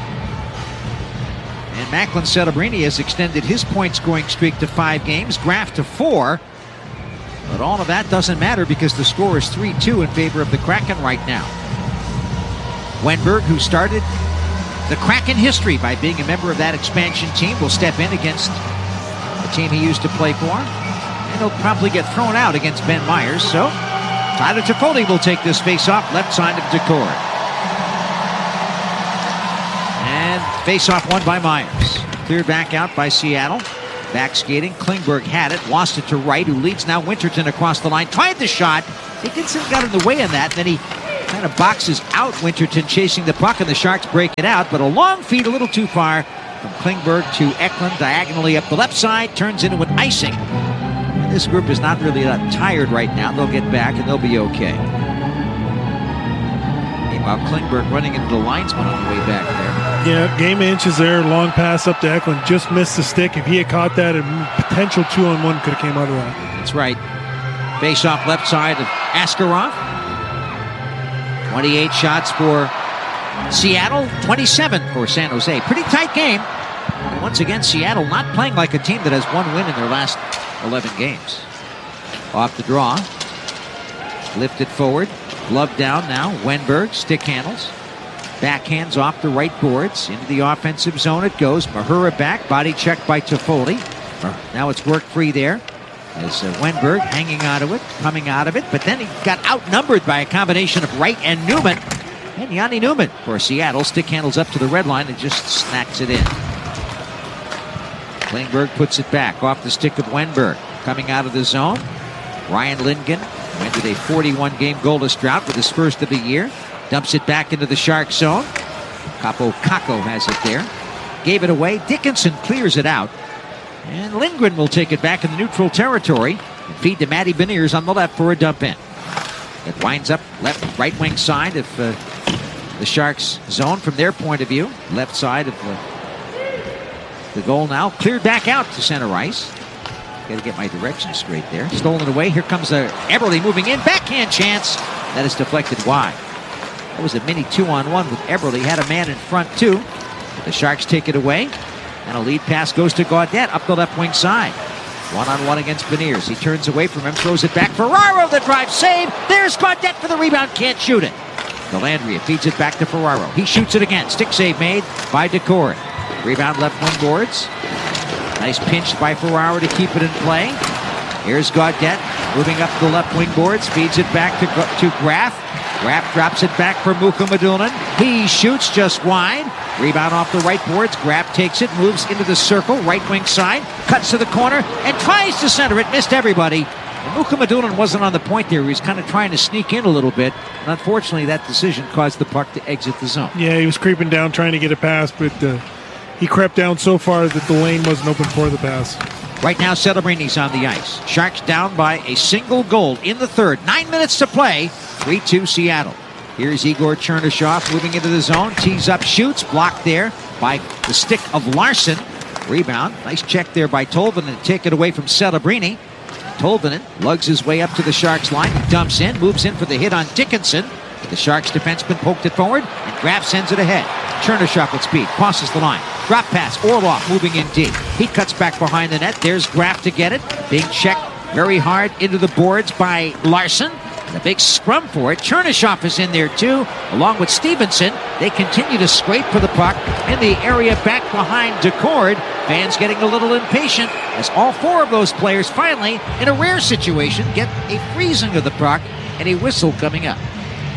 And Macklin Celebrini has extended his point-scoring streak to five games, Graf to four. But all of that doesn't matter because the score is three two in favor of the Kraken right now. Wenberg, who started the Kraken history by being a member of that expansion team, will step in against the team he used to play for. And he'll probably get thrown out against Ben Myers. So Tyler Toffoli will take this face-off left side of Decord. And face-off won by Myers. Cleared back out by Seattle. Back skating. Klingberg had it. Lost it to Wright, who leads now Winterton across the line. Tried the shot. Dickinson got in the way of that. Then he kind of boxes out Winterton chasing the puck, and the Sharks break it out. But a long feed a little too far from Klingberg to Eklund, diagonally up the left side. Turns into an icing. And this group is not really that tired right now. They'll get back, and they'll be okay. Meanwhile, Klingberg running into the linesman on the way back there. Yeah, game inches there. Long pass up to Eklund. Just missed the stick. If he had caught that, a potential two-on-one could have came out of that. That's right. Face-off left side of Askarov. twenty-eight shots for Seattle, twenty-seven for San Jose. Pretty tight game. And once again, Seattle not playing like a team that has one win in their last eleven games. Off the draw. Lifted forward. Glove down now. Wenberg, stick handles. Backhands off the right boards. Into the offensive zone it goes. Mahura back. Body checked by Toffoli. Now it's work free there. As uh, Wenberg hanging out of it, coming out of it. But then he got outnumbered by a combination of Wright and Newman. And Yanni Newman for Seattle. Stick handles up to the red line and just snacks it in. Klingberg puts it back off the stick of Wenberg. Coming out of the zone. Ryan Lindgren ended a forty-one game goalless drought with his first of the year. Dumps it back into the Shark zone. Capo Caco has it there. Gave it away. Dickinson clears it out. And Lindgren will take it back in the neutral territory and feed to Matty Beniers on the left for a dump in. It winds up left, right wing side of uh, the Sharks zone from their point of view. Left side of the, the goal now. Cleared back out to center ice. Got to get my direction straight there. Stolen away. Here comes uh, Eberle moving in. Backhand chance. That is deflected wide. That was a mini two-on-one with Eberle. He had a man in front, too. The Sharks take it away. And a lead pass goes to Gaudette up the left wing side. One-on-one against Beniers. He turns away from him, throws it back. Ferraro, the drive save. There's Gaudette for the rebound. Can't shoot it. Delandria feeds it back to Ferraro. He shoots it again. Stick save made by Decord. Rebound left wing boards. Nice pinch by Ferraro to keep it in play. Here's Gaudette moving up the left wing boards. Feeds it back to, to Graf. Graf drops it back for Mukhamadullin. He shoots just wide. Rebound off the right boards. Graf takes it, moves into the circle, right wing side, cuts to the corner, and tries to center it. Missed everybody. Mukhamadullin wasn't on the point there. He was kind of trying to sneak in a little bit. And unfortunately, that decision caused the puck to exit the zone. Yeah, he was creeping down trying to get a pass, but uh, he crept down so far that the lane wasn't open for the pass. Right now, Celebrini's on the ice. Sharks down by a single goal in the third. Nine minutes to play. three two Seattle. Here's Igor Chernyshov moving into the zone. Tees up, shoots. Blocked there by the stick of Larson. Rebound. Nice check there by Tolvanen to take it away from Celebrini. Tolvanen lugs his way up to the Sharks line. He dumps in, moves in for the hit on Dickinson. The Sharks defenseman poked it forward, and Graf sends it ahead. Chernyshov with speed, crosses the line. Drop pass, Orlov moving in deep. He cuts back behind the net. There's Graf to get it. Being checked very hard into the boards by Larson. And a big scrum for it. Chernyshov is in there too, along with Stevenson. They continue to scrape for the puck in the area back behind Decord. Fans getting a little impatient as all four of those players finally, in a rare situation, get a freezing of the puck and a whistle coming up.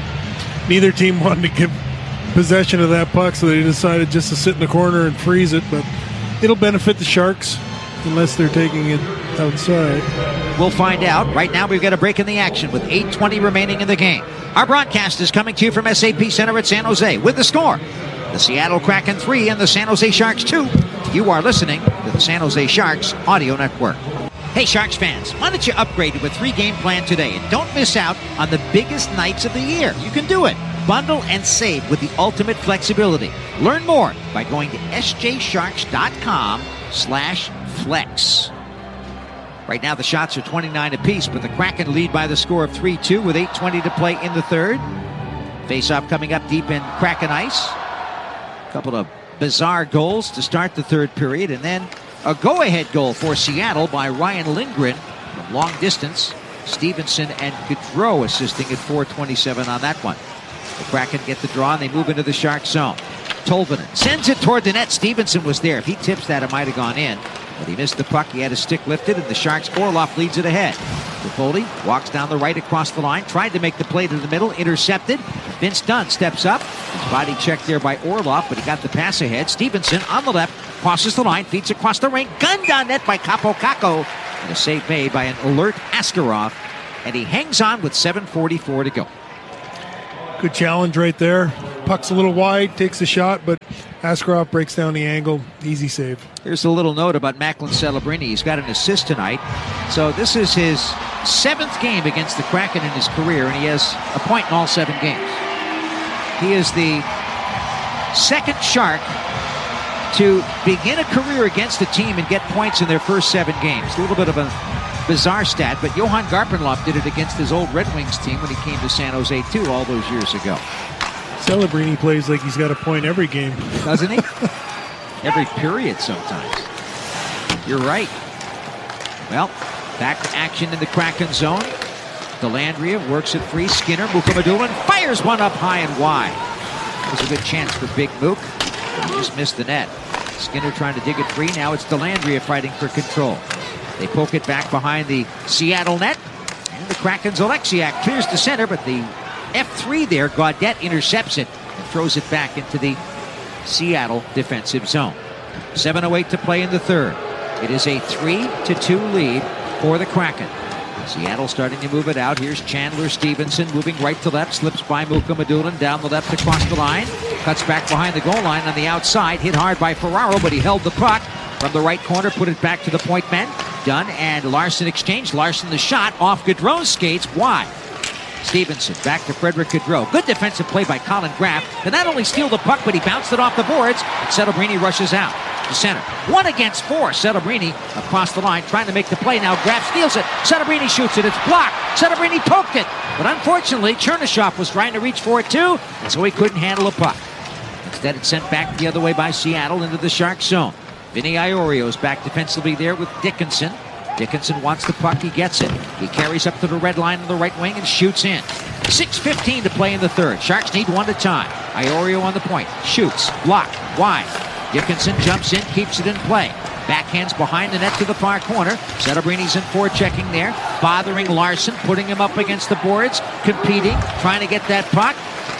Neither team wanted to give possession of that puck, so they decided just to sit in the corner and freeze it, but it'll benefit the Sharks unless they're taking it outside. We'll find out. Right now we've got a break in the action with eight twenty remaining in the game. Our broadcast is coming to you from S A P Center at San Jose with the score. The Seattle Kraken three and the San Jose Sharks two. You are listening to the San Jose Sharks Audio Network. Hey Sharks fans, why don't you upgrade to a three-game plan today and don't miss out on the biggest nights of the year. You can do it. Bundle and save with the ultimate flexibility. Learn more by going to sjsharks.com slash flex. Right now the shots are twenty-nine apiece, but the Kraken lead by the score of three two with eight twenty to play in the third. Face-off coming up deep in Kraken ice. A couple of bizarre goals to start the third period, and then a go-ahead goal for Seattle by Ryan Lindgren from long distance. Stevenson and Gaudreau assisting at four twenty-seven on that one. The Kraken get the draw and they move into the Shark zone. Tolvanen sends it toward the net. Stevenson was there. If he tips that, it might have gone in. But he missed the puck. He had his stick lifted, and the Sharks' Orlov leads it ahead. Toffoli walks down the right across the line. Tried to make the play to the middle. Intercepted. Vince Dunn steps up. His body checked there by Orlov, but he got the pass ahead. Stevenson on the left. Crosses the line. Feeds across the ring. Gunned down net by Capo Caco. And a save made by an alert Askarov. And he hangs on with seven forty-four to go. Good challenge right there. Puck's a little wide, takes a shot, but Askarov breaks down the angle. Easy save. Here's a little note about Macklin Celebrini. He's got an assist tonight. So this is his seventh game against the Kraken in his career, and he has a point in all seven games. He is the second Shark to begin a career against a team and get points in their first seven games. A little bit of a bizarre stat, but Johan Garpenlov did it against his old Red Wings team when he came to San Jose too all those years ago. Celebrini plays like he's got a point every game. Doesn't he? Every period sometimes. You're right. Well, back to action in the Kraken zone. Dellandrea works it free. Skinner, Mukhamadullin fires one up high and wide. That was a good chance for Big Mook. He just missed the net. Skinner trying to dig it free. Now it's Dellandrea fighting for control. They poke it back behind the Seattle net. And the Kraken's Alexiak clears the center, but the F three there, Gaudette, intercepts it and throws it back into the Seattle defensive zone. seven oh eight to play in the third. It is a three to two lead for the Kraken. Seattle starting to move it out. Here's Chandler Stevenson moving right to left. Slips by Mukhamadullin down the left across the line. Cuts back behind the goal line on the outside. Hit hard by Ferraro, but he held the puck from the right corner. Put it back to the point men. Dunn and Larson exchange. Larson the shot off Gaudreau's skates. Wide. Stevenson back to Frederick Gaudreau. Good defensive play by Colin Graff to not only steal the puck, but he bounced it off the boards. And Celebrini rushes out to center. One against four. Celebrini across the line trying to make the play. Now Graff steals it. Celebrini shoots it. It's blocked. Celebrini poked it. But unfortunately, Chernyshov was trying to reach for it too, and so he couldn't handle a puck. Instead, it's sent back the other way by Seattle into the Shark zone. Vinny Iorio's back defensively there with Dickinson. Dickinson wants the puck. He gets it. He carries up to the red line on the right wing and shoots in. six fifteen to play in the third. Sharks need one to tie. Iorio on the point. Shoots. Blocked. Wide. Dickinson jumps in. Keeps it in play. Backhands behind the net to the far corner. Celebrini's in forechecking there. Bothering Larson. Putting him up against the boards. Competing. Trying to get that puck.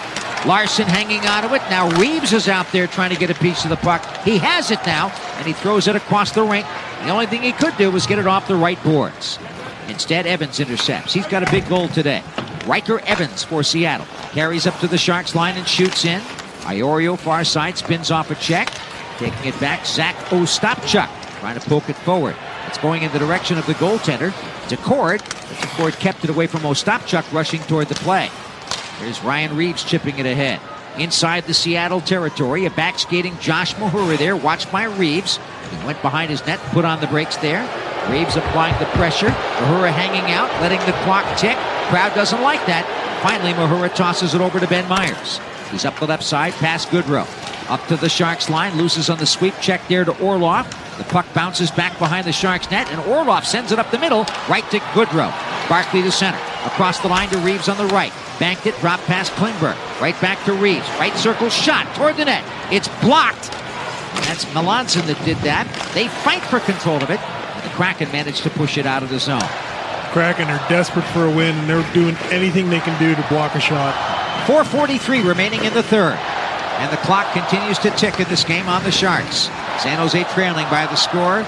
Larson hanging on to it. Now Reeves is out there trying to get a piece of the puck. He has it now, and he throws it across the rink. The only thing he could do was get it off the right boards. Instead, Evans intercepts. He's got a big goal today. Riker Evans for Seattle. Carries up to the Sharks line and shoots in. Iorio, far side, spins off a check. Taking it back, Zach Ostapchuk. Trying to poke it forward. It's going in the direction of the goaltender. Decord. But Decord kept it away from Ostapchuk, rushing toward the play. There's Ryan Reeves chipping it ahead. Inside the Seattle territory, a back-skating Josh Mahura there, watched by Reeves. He went behind his net, put on the brakes there. Reeves applying the pressure. Mahura hanging out, letting the clock tick. Crowd doesn't like that. Finally, Mahura tosses it over to Ben Myers. He's up the left side, past Gaudreau. Up to the Sharks line, loses on the sweep check there to Orlov. The puck bounces back behind the Sharks net, and Orlov sends it up the middle, right to Gaudreau. Barkley to center. Across the line to Reeves on the right. Banked it, dropped past Klingberg. Right back to Reeves. Right circle shot toward the net. It's blocked. And that's Melanson that did that. They fight for control of it. And the Kraken managed to push it out of the zone. Kraken are desperate for a win, and they're doing anything they can do to block a shot. four forty-three remaining in the third. And the clock continues to tick in this game on the Sharks. San Jose trailing by the score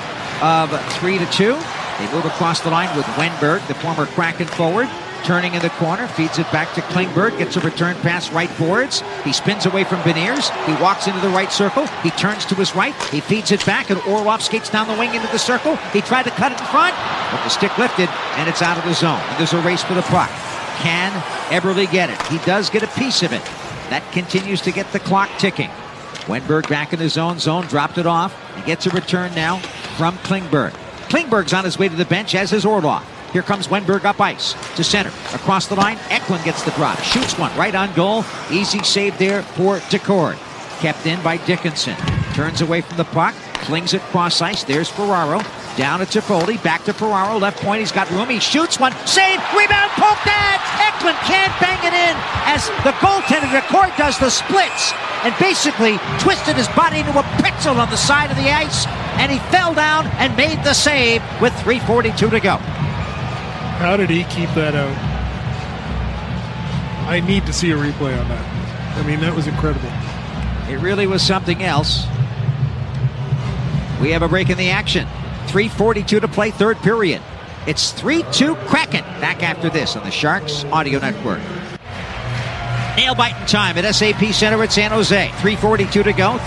of three to two. They move across the line with Wenberg, the former Kraken forward. Turning in the corner, feeds it back to Klingberg, gets a return pass right boards. He spins away from Beniers. He walks into the right circle. He turns to his right. He feeds it back, and Orlov skates down the wing into the circle. He tried to cut it in front, but the stick lifted, and it's out of the zone. And there's a race for the puck. Can Eberle get it? He does get a piece of it. That continues to get the clock ticking. Wenberg back in his own zone, dropped it off. He gets a return now from Klingberg. Klingberg's on his way to the bench, as is Orlov. Here comes Wenberg up ice to center. Across the line, Eklund gets the drop. Shoots one right on goal. Easy save there for Decord. Kept in by Dickinson. Turns away from the puck. Flings it cross ice. There's Ferraro. Down to Toffoli. Back to Ferraro. Left point. He's got room. He shoots one. Save. Rebound. Poke that. Eklund can't bang it in as the goaltender Decord does the splits. and basically twisted his body into a pretzel on the side of the ice, and he fell down and made the save with three forty-two to go. How did he keep that out? I need to see a replay on that. I mean, that was incredible. It really was something else. We have a break in the action. three forty-two to play, third period. It's three two Kraken. Back after this on the Sharks Audio Network. Nail biting time at S A P Center at San Jose. three forty-two to go.